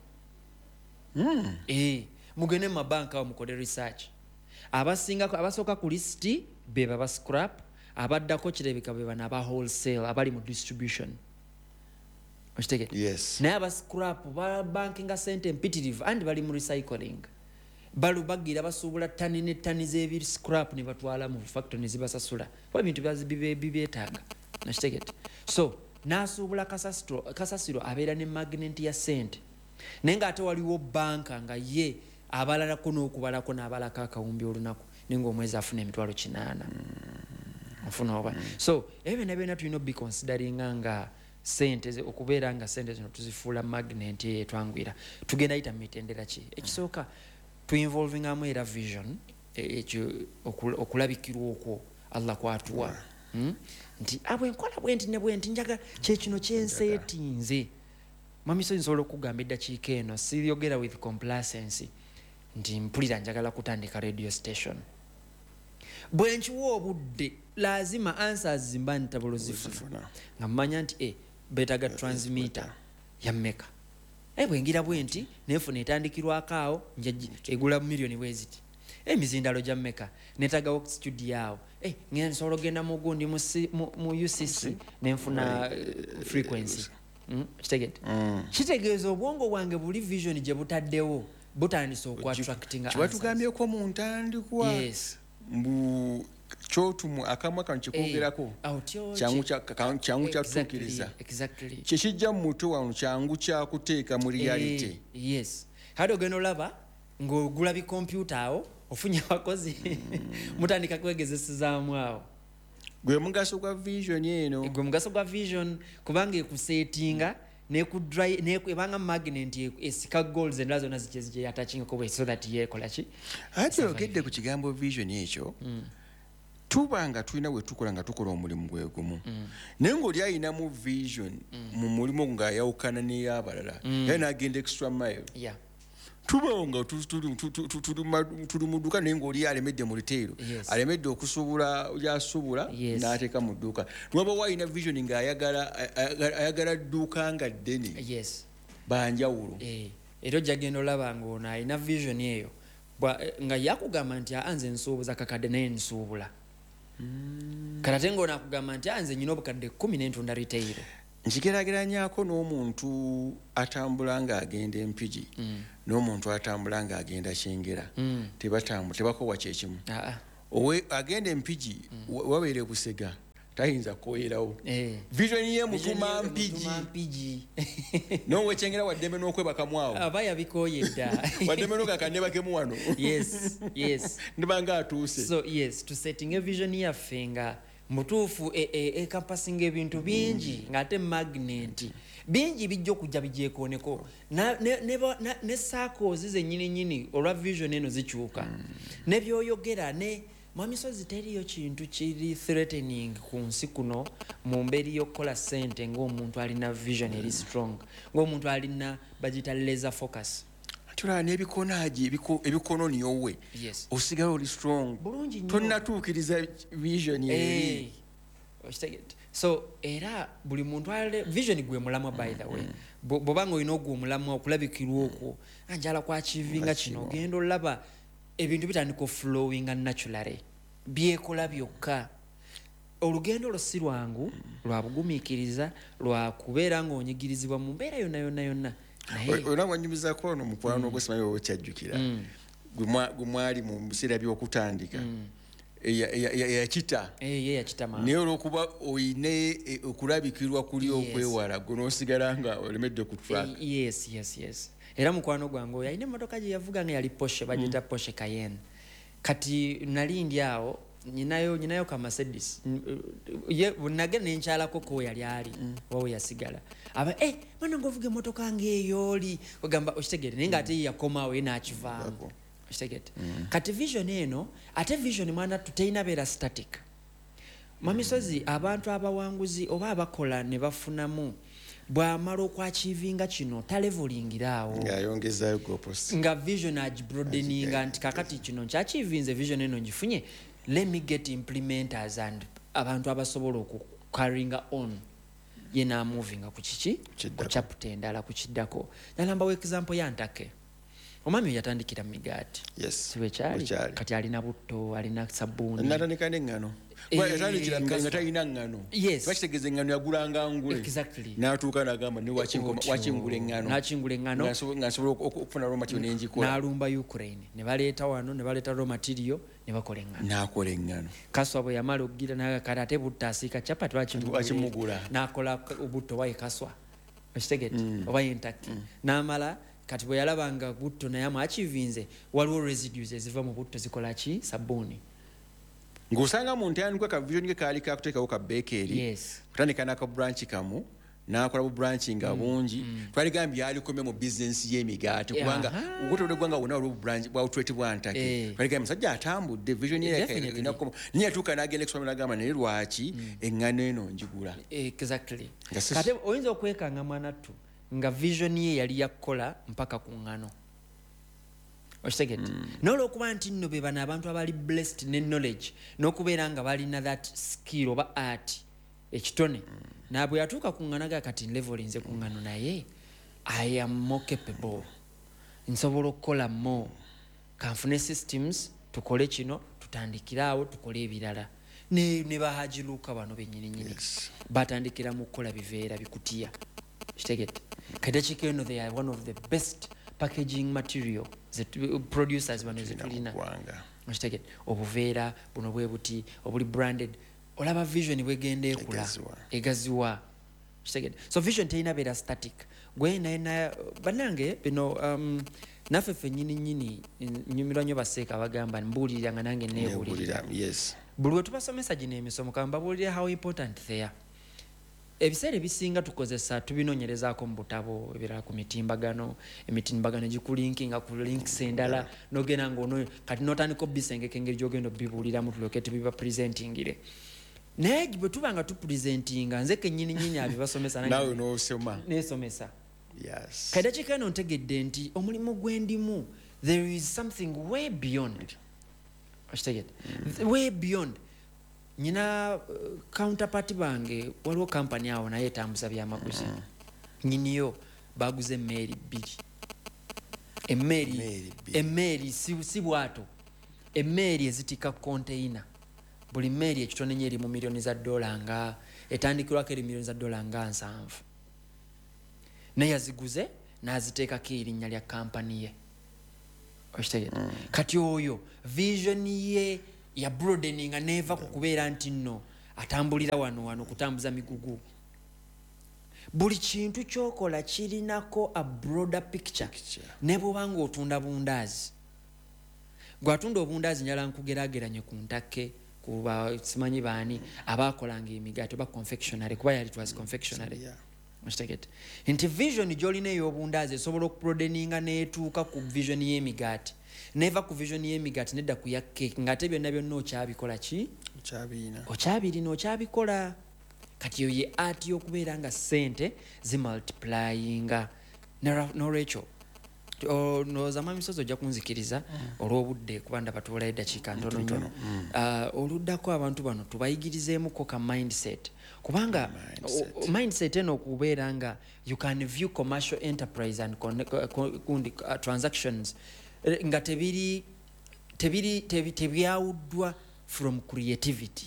mm. eh mugene mu mabanka awo mukole research abasinga abasooka ku listi be baba scrap abaddako kirebeka be bana aba wholesale abali mu distribution okitege yes naye aba scrap ba bankinga sente mpitirivu andi bali mu recycling balu bagira basuubula tani ne tani z'ebiri scrap ne batwala mu factory ne zibasasula kwa bintu byazibibe bibeetaaga nakitegete so nasuubula kasasiro kasasiro abeera ne magnet ya sente naye ng'ate waliwo banka nga ye abalalako n'okubalako n'abalako akawumbi olunaku naye ng'omwezi afuna emitwalo kinaana afuna oba so ebyo ne byonna tulina obiconsideringa nga sente okubeera nga sente zino tuzifuula magnet etwangwira tugenda yita mitendera ki ekisooka tuinvolvingamu era vision ekyo okulabikirwa okwo Allah kwatuwa hmm? nti abwe nkola bwenti ne bwenti njaga kyekino kyenseetinze mamiso nsobola okugamba eddakiika eno siyogera with complacency nti mpulira njagala kutandika radio station bwe nkiwa obudde lazima answers zimba ntabulo zifuna nga mmanya nti e betaga transmitter ya mmeka e bwengira bwenti nefuna etandikirwako awo egula milioni bweziti emizindalo gya mmeka netagawo studio awo eh ngenda nsobola ogenda mu gundi mu U C C nenfuna frequency kitegedde kitegeeza obwongo bwange buli vision gye butaddewo butandisa okwa-attracting answers kibatugambyeko mu ntandikwa yes mbu kyotumu akamwa kano kyekwogerako kyangu kyatuukiriza kyekijja mu mutwe wano kyangu kyakuteeka mu reality yes hadi ogenda olaba ng'ogula bikompyuta awo ofunye abakozi mutandika kwegezesezaamu awo gwe mugaso gwa vision eno gwe mugaso gwa vision kubanga ekusetinga nebanga magnet esika goals endala zonna zikyezije yatachingako so that yekola ki ate ogedde ku kigambo vision ekyo tuba nga tulina we tukola nga tukola omulimu gwe gumu naye ng'oli ayinamu vision mu mulimu ng'ayawukana n'ey'abalala era n'agenda extra mile tuba nga tuli mu dduuka naye ng'oli alemedde mu liteero alemedde okusuubula lyasuubula n'ateeka mu dduuka nwaba wayina vision ng'ayagala dduuka nga ddene banjawulo era ojjagenda olaba ng'ono alina vision eyo nga yakugamba nti anze nsuubuza kakadde naye nsuubula mm. Kati ngo nakugamba nti anze nyina obukadde kumi n'entunda retail. Nkigeraageranyako n'omuntu atambula ng'agenda Empigi mm. n'omuntu atambula ng'agenda Kyengera mm. tebatambula tebakowa kyekimu. uh-uh. Owe agenda Empigi mm. wabeere Busega tayinza kwoyerawo eh. Vision ye mutuma Mpigi nowe Kyengera waddeme n'okwebaka mwawo aba yabikoyedda waddeme n'okakandebakemu wano. Yes, yes. Ndibanga atuuse. So yes, to setting a vision yaffe nga mutuufu encompassing ebintu bingi ng'ate magnet bingi bijja okujja bijeekooneko ne circles zennyini nnyini olwa vision eno zikyuka ne byoyogera ne mwamisozi teriyo kintu kiri threatening ku nsi kuno mu mbeeri y'okukola ssente ng'omuntu alina vision eri strong ng'omuntu alina bagital laser focus. Tula n'ebikonaagi ebikono nyowe osigala oli strong tonnatuukiriza vision ye. So era buli muntu ale vision gwe mulamwa by the way bw'obanga olina ogwo omulamwa okulabikirwa okwo anjala kwachivinga kino ogenda olaba ebintu bitandika flowing naturally byekola byokka. Olugendo lwo si lwangu lwa bugumiikiriza lwa kubeera ng'onyigirizibwa mu mbeera yonna yonna yonna. Ona wanyumizako ono mukwano mm. gwesimanyi wewe kyajjukira mm. gwe mwali mu biseera by'okutandika mm. eyakita eyakita naye olw'okuba oyine okulabikirwa kuli okwewala gwe n'osigala nga olemedde ku track. Yes, yes, yes. Era mukwano gwange oyo alina emmotoka gye yavuga nga yali Porsche bagiyita Porsche Cayenne. Kati nali ndi awo nyinayo nyinayo ka Mercedes ye nagenda nenkyalako ko yali ali wawo yasigala aba eh mwana ngovuge motoka ngeyo oli ogamba okitegere nenga ate yakomawo ina akivaamu okitegete kati vision eno ate vision mwana tuteina bera static mamisozi abantu abawanguzi oba abakola ne bafunamu bwamala okwachivinga kino talevulingirawo ngayongezayo gopost nga vision agibroadeninga nti kakati kino kyachivinze vision eno ngifunye. Let me get implementers and abantu abasobola oku carrying on yena moving ku kiki ku chapter endala ku kiddako. Nalamba we example ya Ntake omami yatandikira migati. Yes, siwe kyali kati alina butto alina sabuni natandika n'engano kwa yatandikira nga talina ngano. Yes, bakitegeze engano yagulanga ngule exactly n'atuuka n'agamba ni wakingoma wakingula engano n'akingula engano ngasobola okufuna raw material n'engikola n'alumba Ukraine ne baleeta wano ne baleeta raw material ne bakola engano n'akola engano. Kaswa bwe yamala okugira n'akakala ate butta asiika chapati wakimugula n'akola obutto waye Kaswa okitegete oba Ntake n'amala kati bwe yalabanga butto naye achivinze waliwo residues eziva mu butto zikola ki sabuni. Ng'osanga mu ntandikwa ka vision ke kaali kakuteekawo ka bakery. Yes. Kutandika n'aka branch kamu n'akola bu branching abungi twaligambye alikomye mu business y'emigaati kubanga ogutole gwanga wona olwo branch bwa outlet bwa Ntake twaligambye musajja atambudde vision ye inako niye atuuka n'agenda kusomera gamba naye lwaki engano eno njigula. Exactly. Kati oyinza okwekanga mwanattu nga vision ye yali yakola mpaka ku ngano. Okitegete n'olwokuba nti nno be bano abantu abali blessed ne knowledge n'okubeera nga balina that skill oba art ekitone nabwe yatuuka ku ngano ga kati level nze ku ngano naye I am more capable nsobola okukola more kanfune systems tukole kino tutandikiraawo tukole ebirala ne ne bahajiruka bano bennyini nyini batandikira mu kukola biveera bikutiya kitegete kade kikeno they are one of the best packaging material that producers bano zetulina kitegete obuveera buno bwe buti obuli branded olaba vision bwegenda ekula egaziwa kitegete so vision teyina beera static gwe naina banange bino um, naffe ffe nyini nyini nyumirwa nnyo baseeka bagamba mbuulirira nga nange neebuulirira yes buli we tubasomesa gino emisomo kamba babuulira how important they are. Ebiseera ebisinga tukozesa tubinoonyerezaako mu butabo ebirala ku mitimbagano emitimbagano gikulinkinga ku links endala nogenda ng'ono kati n'otandika obisengeka engeri gy'ogenda obibuuliramu tuloke tubiba presentingire naye bwe tuba nga tupresentinga nze kennyini nyini abibasomesa nawe n'osoma neesomesa yes kati dakiika eno ntegedde nti omulimu gwe ndimu there is something way beyond okitegedde way beyond nyina uh, counterpart bange waliwo company awo naye etambuza byamaguzi mm. nyiniyo baguze emmeri bbiri emmeri emmeri si, si bwato emmeri ezitika container buli meeri ekitone nnyo eri mu miliyoni za dola nga etandikirwako eri miliyoni za dola nga nsanvu naye yaziguze n'aziteekako erinnya lya kampani ye okitegedde mm. kati oyo vision ye ya broadening neeva ku kubeera nti nno atambulira wano wano kutambuza migugu buli kintu kyokola kirinako a broader picture, picture. Ne bwobanga otunda bundaazi gwatunda obundaazi njala nkugerageranye ku ntake kuba simanyi baani abaakolanga emigaati oba confectionary kuba yali twas confectionary yeah. Mstegete nti vision gyolina ey'obundaazi esobola okubroadeninga neetuuka ku vision y'emigaati neva ku vision y'emigaati nedda ku ya cake ng'ate byonna byonna okyabikola ki okyabirina okyabirina okyabikola kati yo ye art y'okubeera nga ssente zimultiplyinga n'olwekyo nozama misozi ojja kunzikiriza mm. olw'obudde kuba ndaba tuwolayo eddakiika ntono nnyo mm. uh, oluddako abantu bano tubayigirizeemuko ka mindset kubanga mindset, o, mindset eno okubeera nga you can view commercial enterprise and con, con, con, uh, transactions nga tebiri tebiri tebyawuddwa from creativity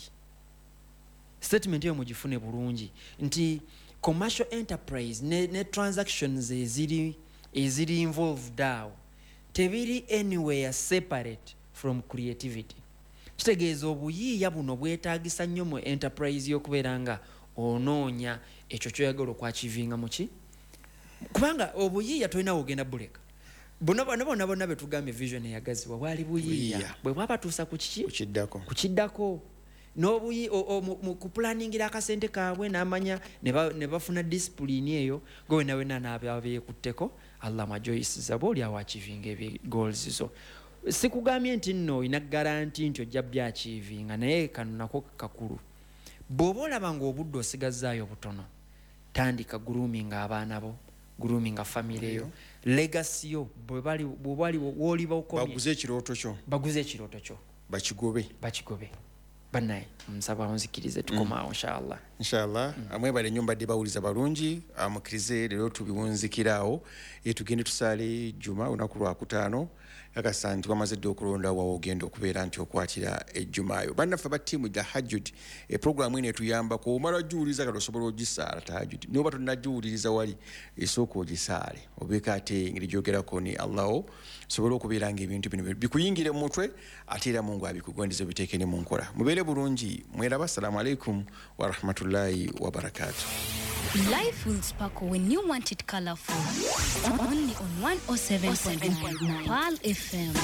statement eyo mugifune bulungi nti commercial enterprise ne, ne transactions eziri eziri involved awo tebiri anywhere separate from creativity kitegeeza obuyiiya buno bwetaagisa nnyo mu enterprise y'okubeera nga onoonya ekyo kyoyagala okwakivinga muki kubanga obuyiiya tolina wogenda buleka bonna bonna bonna bonna betugambye vision eyagazibwa bwali buyiiya bwe bwabatuusa ku kiki kukiddako kukiddako n'obuyi mu kupulaningira akasente kaabwe n'amanya ne bafuna discipline eyo gwe nawe nanabeekutteko Allah majoyisiza boli awachivinga ebye goals zo sikugambye nti nno ina guarantee nti ojja byachivinga naye kanako kakulu bw'oba olaba ng'obudde osigazaayo butono tandika grooming abaana bo grooming family yo legacy yo bwe bali bwe bali woliba okomye baguze ekirooto kyo baguze ekirooto kyo bakigobe bakigobe banaye nsaba onzikirize tukomaawo inshallah inshallah mm. amwe bali nyumba de bawuliza balungi amukirize lero tubiwunzikiraawo etugende tusaale juma unaku lwa kutaano akasanti wamazedde okulonda wawo ogenda okubeera nti okwatira ejjumaayo bannaffe ba ttiimu tahajjud e programu eno etuyamba ku omala juwuliriza kati osobola ogisaala tahajjud noba tonnagiwuliriza wali esooka ogisaale obeeka ate engeri gyogerako ni allahu sobola okubeera nga ebintu bino bikuyingire mu mutwe ate era mungu abikugondeze biteeke ne mu nkola mubeere bulungi mweraba assalamu alaikum wa rahmatullahi wa barakatuh. Life will sparkle when you want it colorful. Only on one oh seven point nine Pearl F M.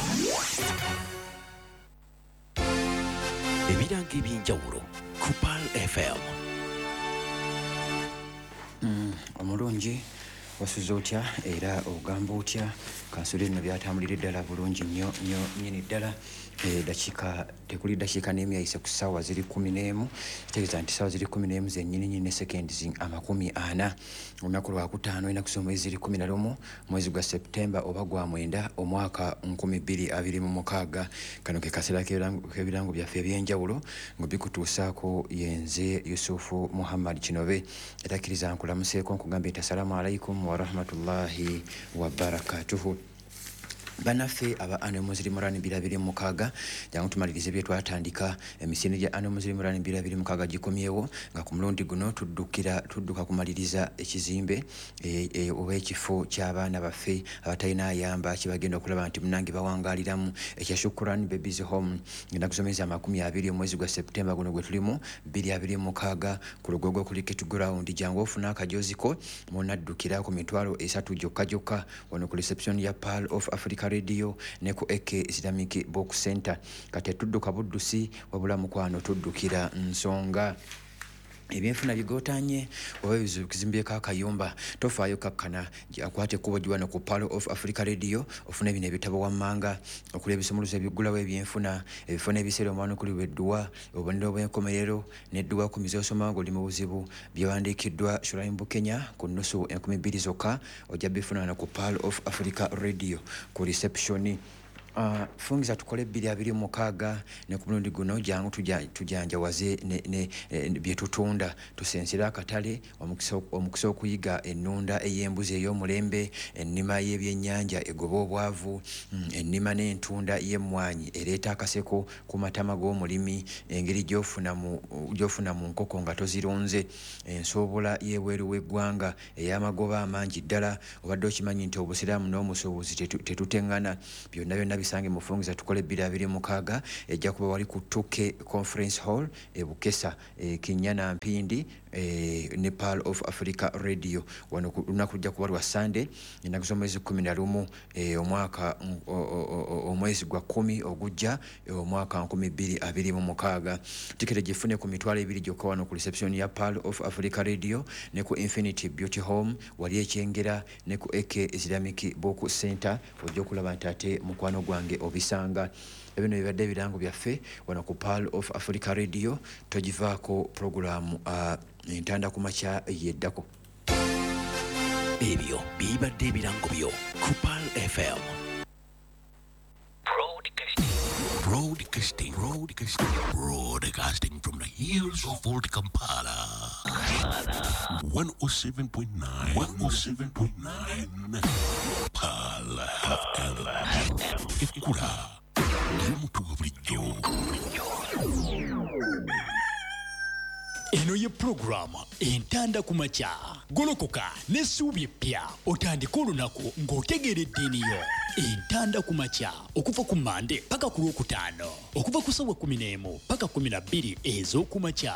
Ebiranga eby'enjawulo ku Pearl F M. Mm, omulungi wasuze otya era ogamba otya kansule nno byatambulira eddala bulungi nnyo nnyo nnyini ddala e, dakiika tekuli dakiika n'emu yayise ku ssaawa ziri kumi n'emu kitegeeza nti ssaawa ziri kumi n'emu zennyini nnyini ne sekendi amakumi ana olunaku lwakutaano enaku z'omwezi ziri kumi na lumu mwezi gwa septemba oba gwa mwenda omwaka nkumi bbiri abiri mu mukaaga kano ke kaseera k'ebirango byaffe eby'enjawulo nga bikutuusaako yenze yusufu muhammad kinobe era kkiriza nkulamuseeko nkugambye nti assalamu alaikum warahmatullahi wabarakatuhu. Bannaffe aba Animal Muslim Run birabiri mukaaga jangu tumalirize bye twatandika emisinde gya Animal Muslim Run birabiri mukaaga gikomyewo nga ku mulundi guno tuddukira tudduka kumaliriza ekizimbe e, e, oba ekifo ky'abaana baffe abatalina ayamba kibagenda okulaba nti munange bawangaliramu ekya Shukuran Babies Home ennaku z'omwezi amakumi abiri omwezi gwa Septemba guno gwe tulimu bbiri abiri mukaaga ku lugogo cricket ground jangu ofuna akajoziko munaddukira ku mitwalo esatu gyokka gyokka wano ku reception ya Pearl of Africa Radio ne ku Eke Islamic Book Center kati tudduka buddusi wabula mukwano tuddukira nsonga ebyenfuna bigotanye oba ebizimbyeko akayumba tofaayo kakkana akwate ekkubo giwano ku Pearl of Africa Radio ofuna bino ebitabo wammanga okuli ebisomuluzo ebigulawo ebyenfuna ebifo n'ebiseera omwana okuliwa edduwa obubonero bw'enkomerero n'edduwa ku mize osoma ng'oli mu buzibu byewandiikiddwa Shuaib Bukenya ku nnusu enkumi bbiri zokka ojja bifuna wano ku Pearl of Africa Radio ku reception Uh, fungisa tukole bbiri abiri mukaaga ne ku mulundi guno jangu tujanjawaze ne, ne, ne bye tutunda tusensera akatale omukisa okuyiga ennunda ey'embuzi ey'omulembe ennima y'ebyennyanja egoba obwavu mm, ennima n'entunda y'emmwanyi ereeta akaseko ku matama g'omulimi engeri gy'ofuna mu gy'ofuna mu nkoko nga tozirunze ensobola y'ebweru w'eggwanga ey'amagoba amangi ddala obadde okimanyi nti obusiraamu n'omusuubuzi tetuteŋŋana byonna byonna bisange mufungisa tukole bbiri abiri mukaaga ejja kuba wali ku Tuke Conference Hall e Bukesa e Kinyana Mpindi e Nepal of Africa Radio wano lunaku lujja kuba lwa Sunday ennaku z'omwezi kumi na lumu e omwaka omwezi gwa kumi ogujja omwaka nkumi bbiri abiri mu mukaaga tikete gifune ku mitwalo ebiri gyokka wano ku reception ya Pearl of Africa Radio ne ku Infinity Beauty Home wali ekyengera ne ku A K Islamic Book Center ojja okulaba nti ate mukwano gwange obisanga ebino bibadde ebirango byaffe wano ku Pearl of Africa Radio togivaako programu uh, entanda ku makya yeddako ebyo bibadde ebirango byo ku Pearl F M Broadcasting, broadcasting, broadcasting from the hills of Old Kampala. one oh seven point nine, one oh seven point nine, Pearl F M. Ekura, Limutu Bridjo. Eno ye program entanda ku makya golokoka n'essuubi eppya otandika olunaku ng'otegeeredde eniyo entanda ku makya okuva ku Mande paka ku Lwokutaano okuva ku ssaawa kumi n'emu paka kumi na bbiri ez'oku makya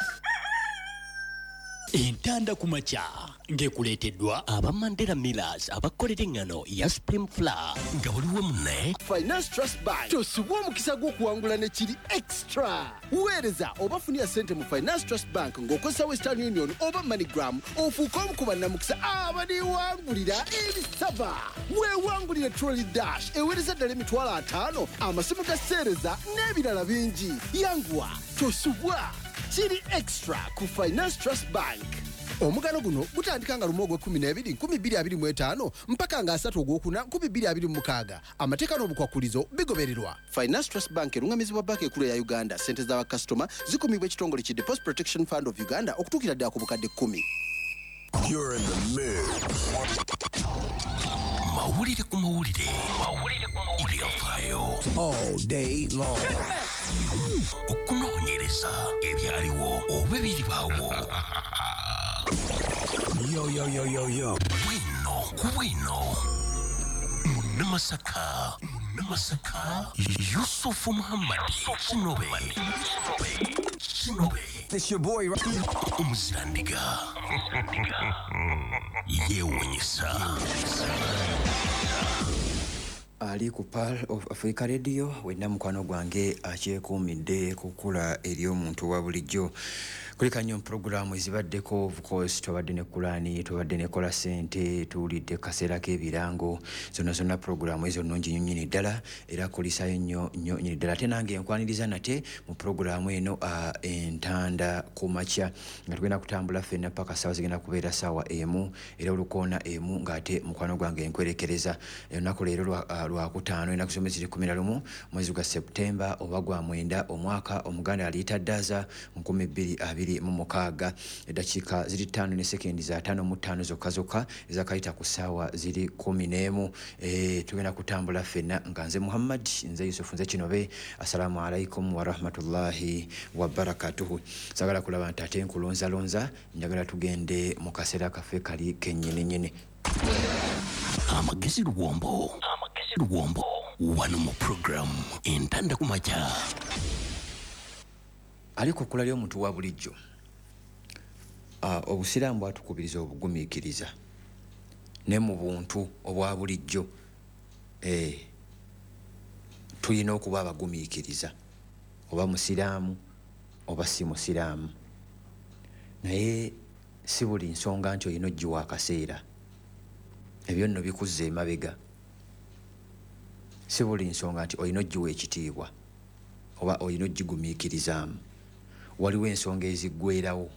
entanda ku makya ng'ekuleeteddwa aba Mandela Millers abakolera engano ya Supreme Flour nga waliwo munne Finance Trust Bank tosubwa omukisa gw'okuwangula ne kiri extra weereza oba funira ssente mu Finance Trust Bank ng'okozesa Western Union oba MoneyGram ofuuka omu ku bannamukisa abaniwangulira ebisava weewangulire Trolley Dash eweereza ddala emitwalo ataano amasimu ga sseereza n'ebirala bingi yanguwa tosubwa kiri extra ku Finance Trust Bank. Omugano guno gutandika nga lumu ogw'ekkumi n'ebiri nkumi bbiri abiri mu etaano mpaka nga asatu ogwokuna nkumi bbiri abiri mu mukaaga amateeka n'obukwakulizo bigobererwa. Finance Trust Bank erungamizibwa banka ekkulu ya Uganda. Ssente z'abakasitoma zikumibwa ekitongole ki Deposit Protection Fund of Uganda okutuukira ddala ku bukadde kkumi. You're in the mix. Mawulire ku mawulire. Mawulire ku mawulire. Ebyafaayo. All day long. Okunoonyereza ebyaliwo oba ebiribaawo. Yo, yo, yo, yo, yo. Bwino, bwino. Munamasaka. Munamasaka. Yusufu Muhammad. Kinobe. Kinobe. This your boy, right? Umuzirandiga. Yewunyisa. ali ku Pearl of Africa Radio wenna mukwano gwange akyekuumidde kukula eri omuntu wa bulijjo kulika nnyo programu ezibaddeko of course tubadde ne Kulani tubadde ne kola sente tuwulidde kaseera k'ebirango zonna zonna programu ezo nnungi nnyo nnyini ddala era kulisayo nnyo nnyo nnyini ddala ate nange nkwaniriza nate mu programu eno uh, entanda ku makya nga tugenda kutambula ffenna paka ssaawa zigenda kubeera ssaawa emu era olukoona emu ng'ate mukwano gwange nkwerekereza olunaku leero lwa uh, lwakutaano ennaku zombi ziri kumi na lumu mwezi gwa Septemba oba gwa mwenda omwaka omuganda aliita ddaza nkumi bbiri abiri mu mukaaga eddakiika ziri ttaano ne sekendi za ttaano mu ttaano zokka zokka ezakayita ku ssaawa ziri kumi n'emu e, tugenda kutambula ffenna nga nze Muhammad nze Yusufu nze Kinobe assalamu alaikum wa rahmatullahi wa barakatuhu sagala kulaba nti ate nkulonzalonza njagala tugende mu kaseera kaffe kali kennyininyini amagezi luwombo amagezi luwombo wano mu program entanda ku makya aliko kula lyo omuntu wa bulijjo uh, obusiraamu bwatukubiriza obugumiikiriza ne mu buntu obwa bulijjo eh, tulina okuba abagumiikiriza oba musiraamu oba si musiraamu naye si buli nsonga nti olina oggiwa akaseera ebyo nno bikuzza emabega si buli nsonga nti olina oggiwa ekitiibwa oba olina oggigumiikirizaamu waliwo ensonga eziggwerawo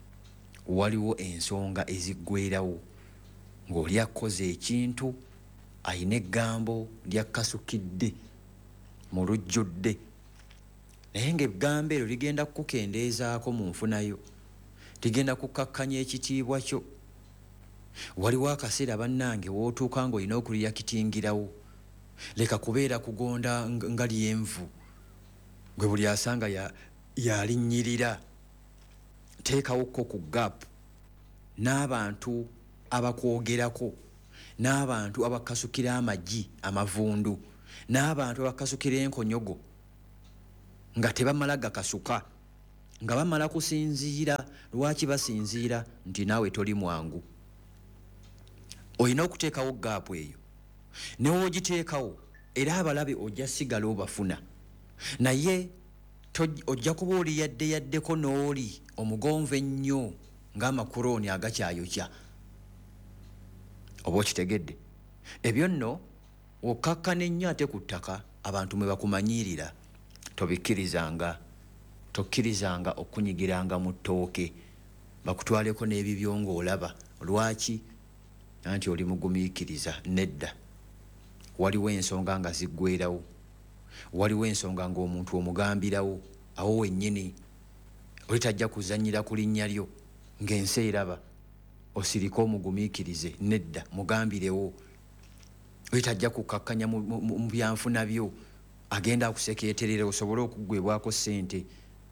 waliwo ensonga eziggwerawo ng'oli akoze ekintu ayina eggambo lyakasukidde mu lujjudde naye ng'eggambo eryo ligenda kukendeezaako mu nfunayo ligenda kukkakkanya ekitiibwa kyo waliwo akaseera bannange wootuuka ng'olina okuliyakitingirawo leka kubeera kugonda nga lyenvu gwe buli asanga yalinnyirira teekawokko ku gaapu n'abantu abakwogerako n'abantu abakasukira amagi amavundu n'abantu abakasukira enkonyogo nga tebamala gakasuka nga bamala kusinziira lwaki basinziira nti naawe toli mwangu olina okuteekawo gaapu eyo newoogiteekawo era abalabe ojja sigala obafuna naye ojja kuba oli yadde yaddeko n'oli omugonvu ennyo ng'amakurooni agakyayokya oba okitegedde ebyo nno okkakkana ennyo ate ku ttaka abantu mwe bakumanyiirira tobikkirizanga tokkirizanga okunyigiranga mu ttooke bakutwaleko n'ebibyo ng'olaba lwaki anti oli mugumiikiriza nedda waliwo ensonga nga ziggwerawo waliwo ensonga ng'omuntu omugambirawo awo wennyini oli tajja kuzannyira ku linnya lyo ng'ensi eraba osirike omugumiikirize nedda mugambirewo oli tajja kukkakkanya mu byanfuna byo agenda akusekeeterera osobole okuggwebwako ssente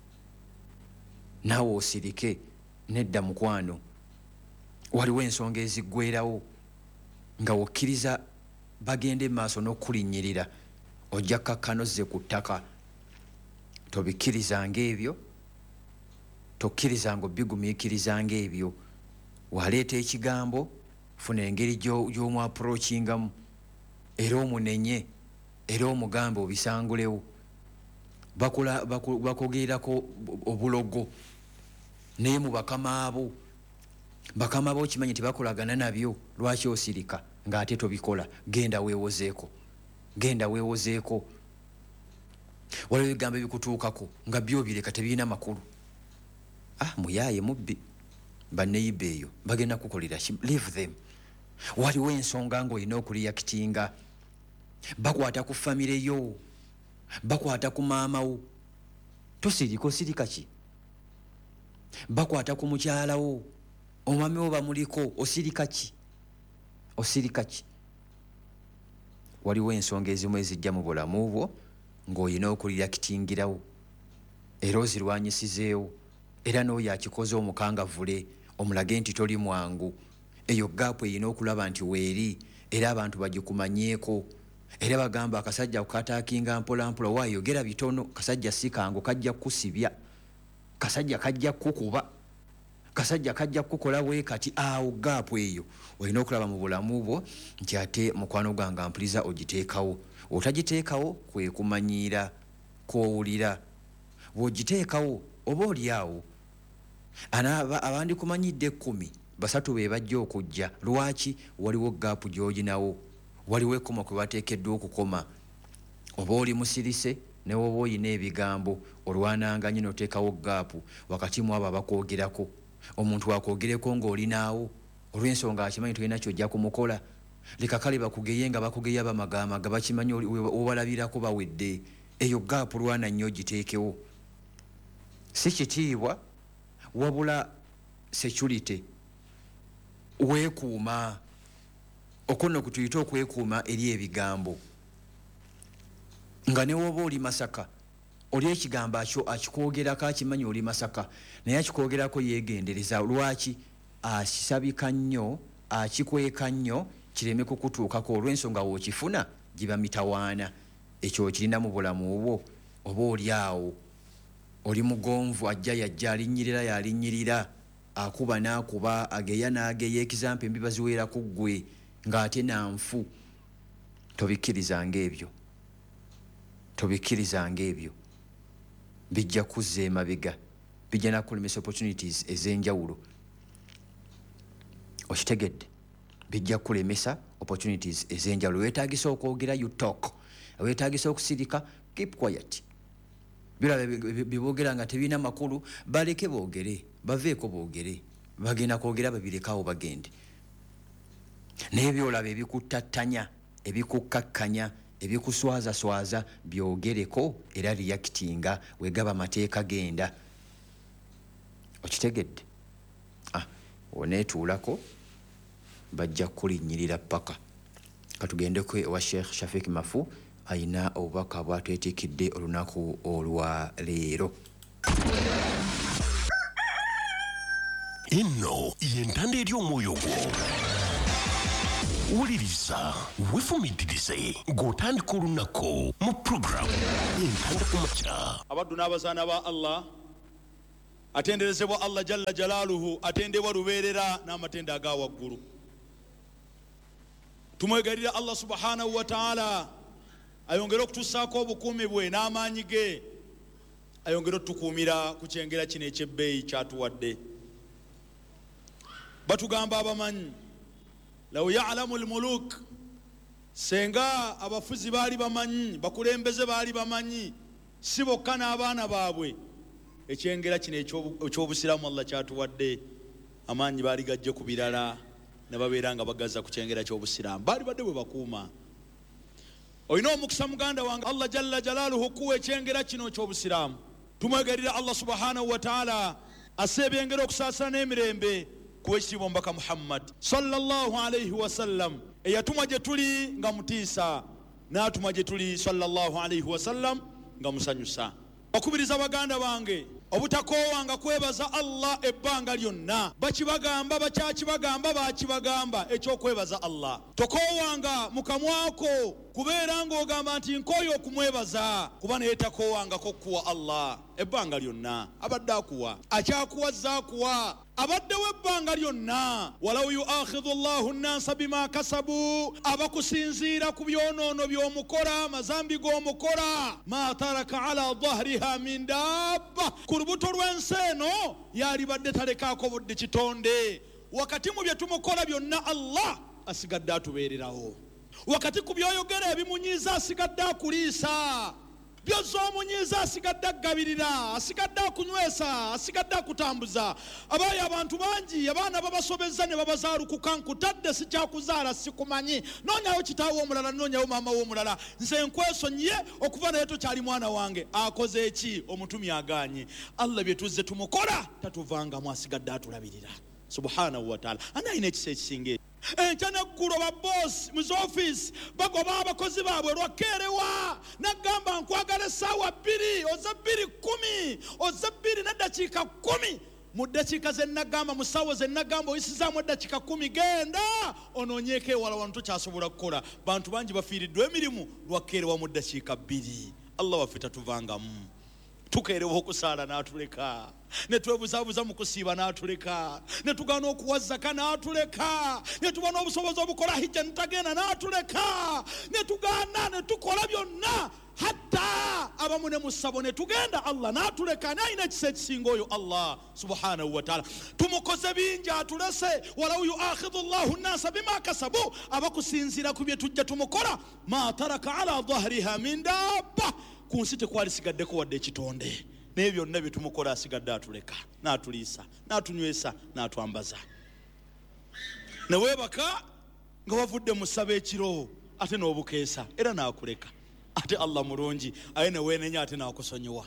naawe osirike nedda mukwano waliwo ensonga eziggwerawo nga wokkiriza bagenda emaaso n'okulinnyirira ojja kkakkano zze ku ttaka tobikkirizanga ebyo tokkirizanga obigumiikirizanga ebyo waleeta ekigambo funa engeri gy'omu approachingamu era omunenye era omugambe obisangulewo bakogerako obulogo naye mu bakama abo bakama abo okimanyi tebakolagana nabyo lwaki osirika ng'ate tobikola genda weewozeeko genda weewozeeko waliwo ebigambo ebikutuukako nga byo bireka tebirina makulu ah muyaaye mubbi banneyiba eyo bagenda kukolera leave them waliwo ensonga ng'olina okuliyakitinga bakwata ku famire yo bakwata ku maamawo tosirika osirika ki bakwata ku mukyalawo omwami wo bamuliko osirika ki osirika ki waliwo ensonga ezimu ezijja mu bulamu bwo ng'olina okuliyakitingirawo era ozirwanyisizeewo era n'oyo akikoze omukangavule omulage nti toli mwangu eyo gaapu erina okulaba nti weeri era abantu bagikumanyeeko era bagamba akasajja kukataakinga mpolampola waayogera bitono kasajja sikango kajja kukusibya kasajja kajja kukuba kasajja kajja kukola we kati awo gaapu eyo olina okulaba mu bulamu bwo nti ate mukwano gwange ampuliza ogiteekawo otagiteekawo kwe kumanyiira kwowulira bw'ogiteekawo oba oli awo abandi kumanyidde ekkumi basatu be bajja okujja lwaki waliwo gaapu gy'olinawo waliwo ekkoma kwe bateekeddwa okukoma oba oli musirise ne woba oyina ebigambo olwananga nnyo n'oteekawo gaapu wakati mu abo abakwogerako omuntu wakwogereko ng'olinaawo olw'ensonga akimanyi tolina kyojja kumukola leka kale bakugeye nga bakugeya bamagamaga bakimanyi obalabirako bawedde eyo gaapu lwana nnyo ogiteekewo si kitiibwa wabula security weekuuma okono kutuyita okwekuuma eri ebigambo nga ne woba oli Masaka oli ekigambo akikwogerako akimanyi oli Masaka naye akikwogerako yeegendereza lwaki akisabika nnyo akikweka nnyo kireme kukutuukako olw'ensonga wookifuna giba mitawaana ekyo okirina mu bulamu bwo oba oli awo oli mugonvu ajja yajja alinnyirira yalinnyirira akuba n'akuba ageya n'ageya ekizampa embiba ziweera ku ggwe ng'ate nanfu tobikkirizanga ebyo tobikkirizanga ebyo bijja kuzza emabega bijja nakulemesa opportunities ez'enjawulo okitegedde bijja kulemesa opportunities ez'enjawulo weetaagisa okwogera you talk weetaagisa okusirika keep quiet biraba biboogera nga tebirina makulu baleke boogere baveeko boogere bagenda kwogera babirekawo bagende naye byolaba ebikuttattanya ebikukakkanya ebikuswaza swaza byogereko era reactinga wegaba mateeka genda okitegedde ah onetuulako bajja kulinnyirira paka katugendeko ewa Sheikh Shafik Mafu ayina obubaka bwatwetikidde olunaku olwa leero. Inno yentande ery'omwoyo gwo wuliriza wefumitirize ng'otandika olunaku mu programu yentande ku makya. Abaddu n'abazaana ba Allah atenderezebwa Allah jalla jalaaluhu atendebwa lubeerera n'amatenda aga waggulu. Tumwegalira Allah subhanahu wa ta'ala ayongere okutussaako obukuumi bwe n'amaanyi ge, ayongere otukuumira ku kyengera kino eky'ebbeeyi kyatuwadde. Batugamba abamanyi law ya'lamu al-muluk, senga abafuzi baali bamanyi, bakulembeze baali bamanyi, si bokka n'abaana baabwe ekyengera kino eky'obusiraamu Allah kyatuwadde, amaanyi baali gajje ku birala ne babeera nga bagaza ku kyengera ky'obusiraamu, baali badde bwe bakuuma. Oyina omukisa muganda wange Allah jalla jalaaluhu kuwa ekyengera kino ky'obusiraamu. Tumwegalira Allah subhanahu wa ta'ala asse ebyengera okusaasana n'emirembe kuwekitiibwa omubaka Muhammad sallallahu alayhi wa sallam eyatumwa gye tuli nga mutiisa n'atuma gye tuli sallallahu alayhi wa sallam nga musanyusa. Okubiriza baganda bange obutakoowanga kwebaza Allah ebbanga lyonna, bakibagamba bakyakibagamba bakibagamba ekyokwebaza Allah. Tokoowanga mu kamwako kubeera ng'ogamba nti nkooyo okumwebaza, kuba naye takoowangako kuwa Allah ebbanga lyonna. Abadde akuwa akyakuwazza akuwa abaddewo ebbanga lyonna. walaw yuakhidhu Allahu nnasa bima kasabu, abakusinziira ku byonoono by'omukola, mazambi g'omukola, ma taraka ala dhahriha min dabba, ku lubuto lw'ensi eno yalibadde talekaako budde kitonde. Wakati mu bye tumukola byonna Allah asigadde atubeererawo. Wakati ku byoyogera ebimunyiiza asigadde akuliisa, byozoomunyiiza asigadde agabirira, asigadde akunywesa, asigadde akutambuza. Abaayi abantu bangi abaana babasobezza ne babazaalukuka, nkutadde sikyakuzaala sikumanyi, noonyayo kitaawo omulala, noonyayo maama w'omulala, nze nkwesonyiye okuva naye tokyali mwana wange. Akoze eki? Omutumi agaanye. Allah bye tuzze tumukola tatuvangamu, asigadde atulabirira subhanahu wa ta'ala. Ani alina ekisa ekisinga ekyo? Enkya neggulu babosi mu z'ofiisi bagoba abakozi baabwe lwakeerewa, nagamba nkwagala essaawa bbiri, oza bbiri kumi, oza bbiri n'eddakiika kumi. Mu ddakiika ze nagamba, mu ssaawa ze nagamba oyisizaamu eddakiika kumi, genda onoonyeeko ewala wano tokyasobola kukola. Bantu bangi bafiiriddwa emirimu lwakeerewa mu ddakiika bbiri. Allah waffe tatuvangamu. Tukeerewa okusaala n'atuleka, ne twebuzaabuza mu kusiiba n'atuleka, ne tugaana okuwa zaka n'atuleka, ne tuba n'obusobozi obukola hijja ne tagenda n'atuleka, ne tugaana ne tukola byonna hatta abamu ne mu ssabo ne tugenda, Allah n'atuleka. Naye alina ekisa ekisinga oyo Allah subhanahu wa ta'ala. Tumukoze bingi atulese. walaw yuakhidhu Allahu nnasa bima kasabu, abakusinziira ku bye tujja tumukola, ma taraka ala dhahriha min dabba, ku nsi tekwali sigaddeko wadde ekitonde. Naye byonna bye tumukola asigadde atuleka, n'atuliisa, n'atunywesa, n'atwambaza. Ne weebaka nga wavudde mu ssaba ekiro ate n'obukeesa, era n'akuleka. Ate Allah mulungi, aye ne weenenya ate n'akusonyiwa.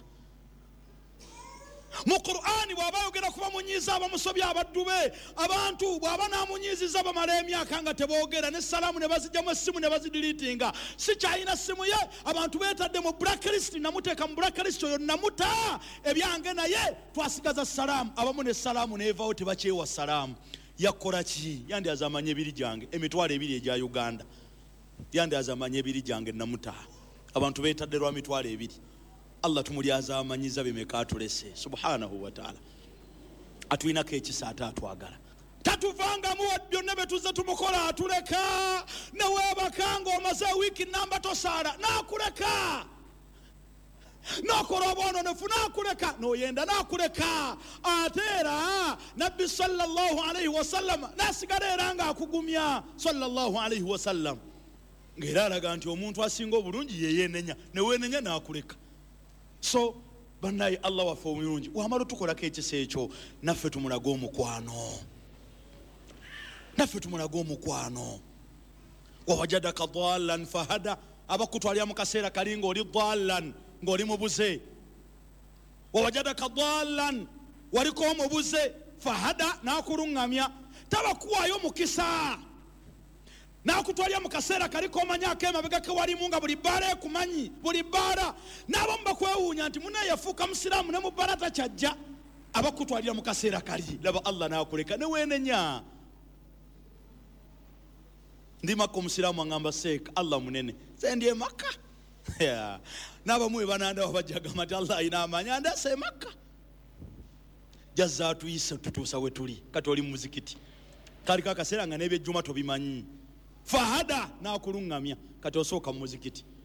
Mu Qur'ani bw'aba ayogera kuba munyiiza abamusobya abaddu be, abantu bw'aba n'amunyiiziza bamala emyaka nga teboogera, n'essalaamu ne bazijjamu, essimu ne bazidiliitinga, si kyalina ssimu ye, abantu beetadde mu blacklist, namuteeka mu blacklist, oyo namuta ebyange, naye twasigaza salaamu. Abamu n'essalaamu neevaawo tebakyewa salaamu. Yakola ki? Yandyaza amanye ebiri gyange emitwalo ebiri egya Uganda, yandyaza amanye ebiri gyange namuta. Abantu beetadde lwa mitwalo ebiri. Allah tumulyaza amanyiza bimeka atulese subhanahu wa ta'ala. Atuinako ekisa ate atwagala, tatuvangamu byonna bye tuzze tumukola atuleka. Ne weebaka ng'omaze wiiki namba tosaala n'akuleka, n'okola obwononefu n'akuleka, n'oyenda n'akuleka. Ate era nabbi sallallahu alayhi wa sallam n'asigala era ng'akugumya sallallahu alayhi wa sallam, ng'era alaga nti omuntu asinga obulungi ye yeenenya, ne weenenya n'akuleka. So bannaye Allah waffe omulungi wamala tukolako ekisa ekyo, naffe tumulaga omukwano, naffe tumulaga omukwano. wawajadaka dhalan fahada abakutwalira mu kaseera kali ng'oli dhalan ng'oli mubuze wawajadaka dhalan waliko omubuze fahada n'akulungamya tabakuwayo mukisa n'akutwalira mu kaseera kaliko omanyako emabega ke walimu nga buli bbaala ekumanyi buli bbaala n'abamu bakwewuunya nti munaye yafuuka musiraamu ne mu bbaala takyajja abakutwalira mu kaseera kali laba Allah n'akuleka ne weenenya ndi Makka omusiraamu aŋŋamba seeka Allah munene sendye Makka n'abamu we bananda wabajjagamba nti Allah ayina amaanyi andase Makka jazza atuyise tutuusa we tuli kati oli mu muzikiti kaliko akaseera nga n'ebyejjuma tobimanyi fahada n'akulungamya kati osooka mu muzikiti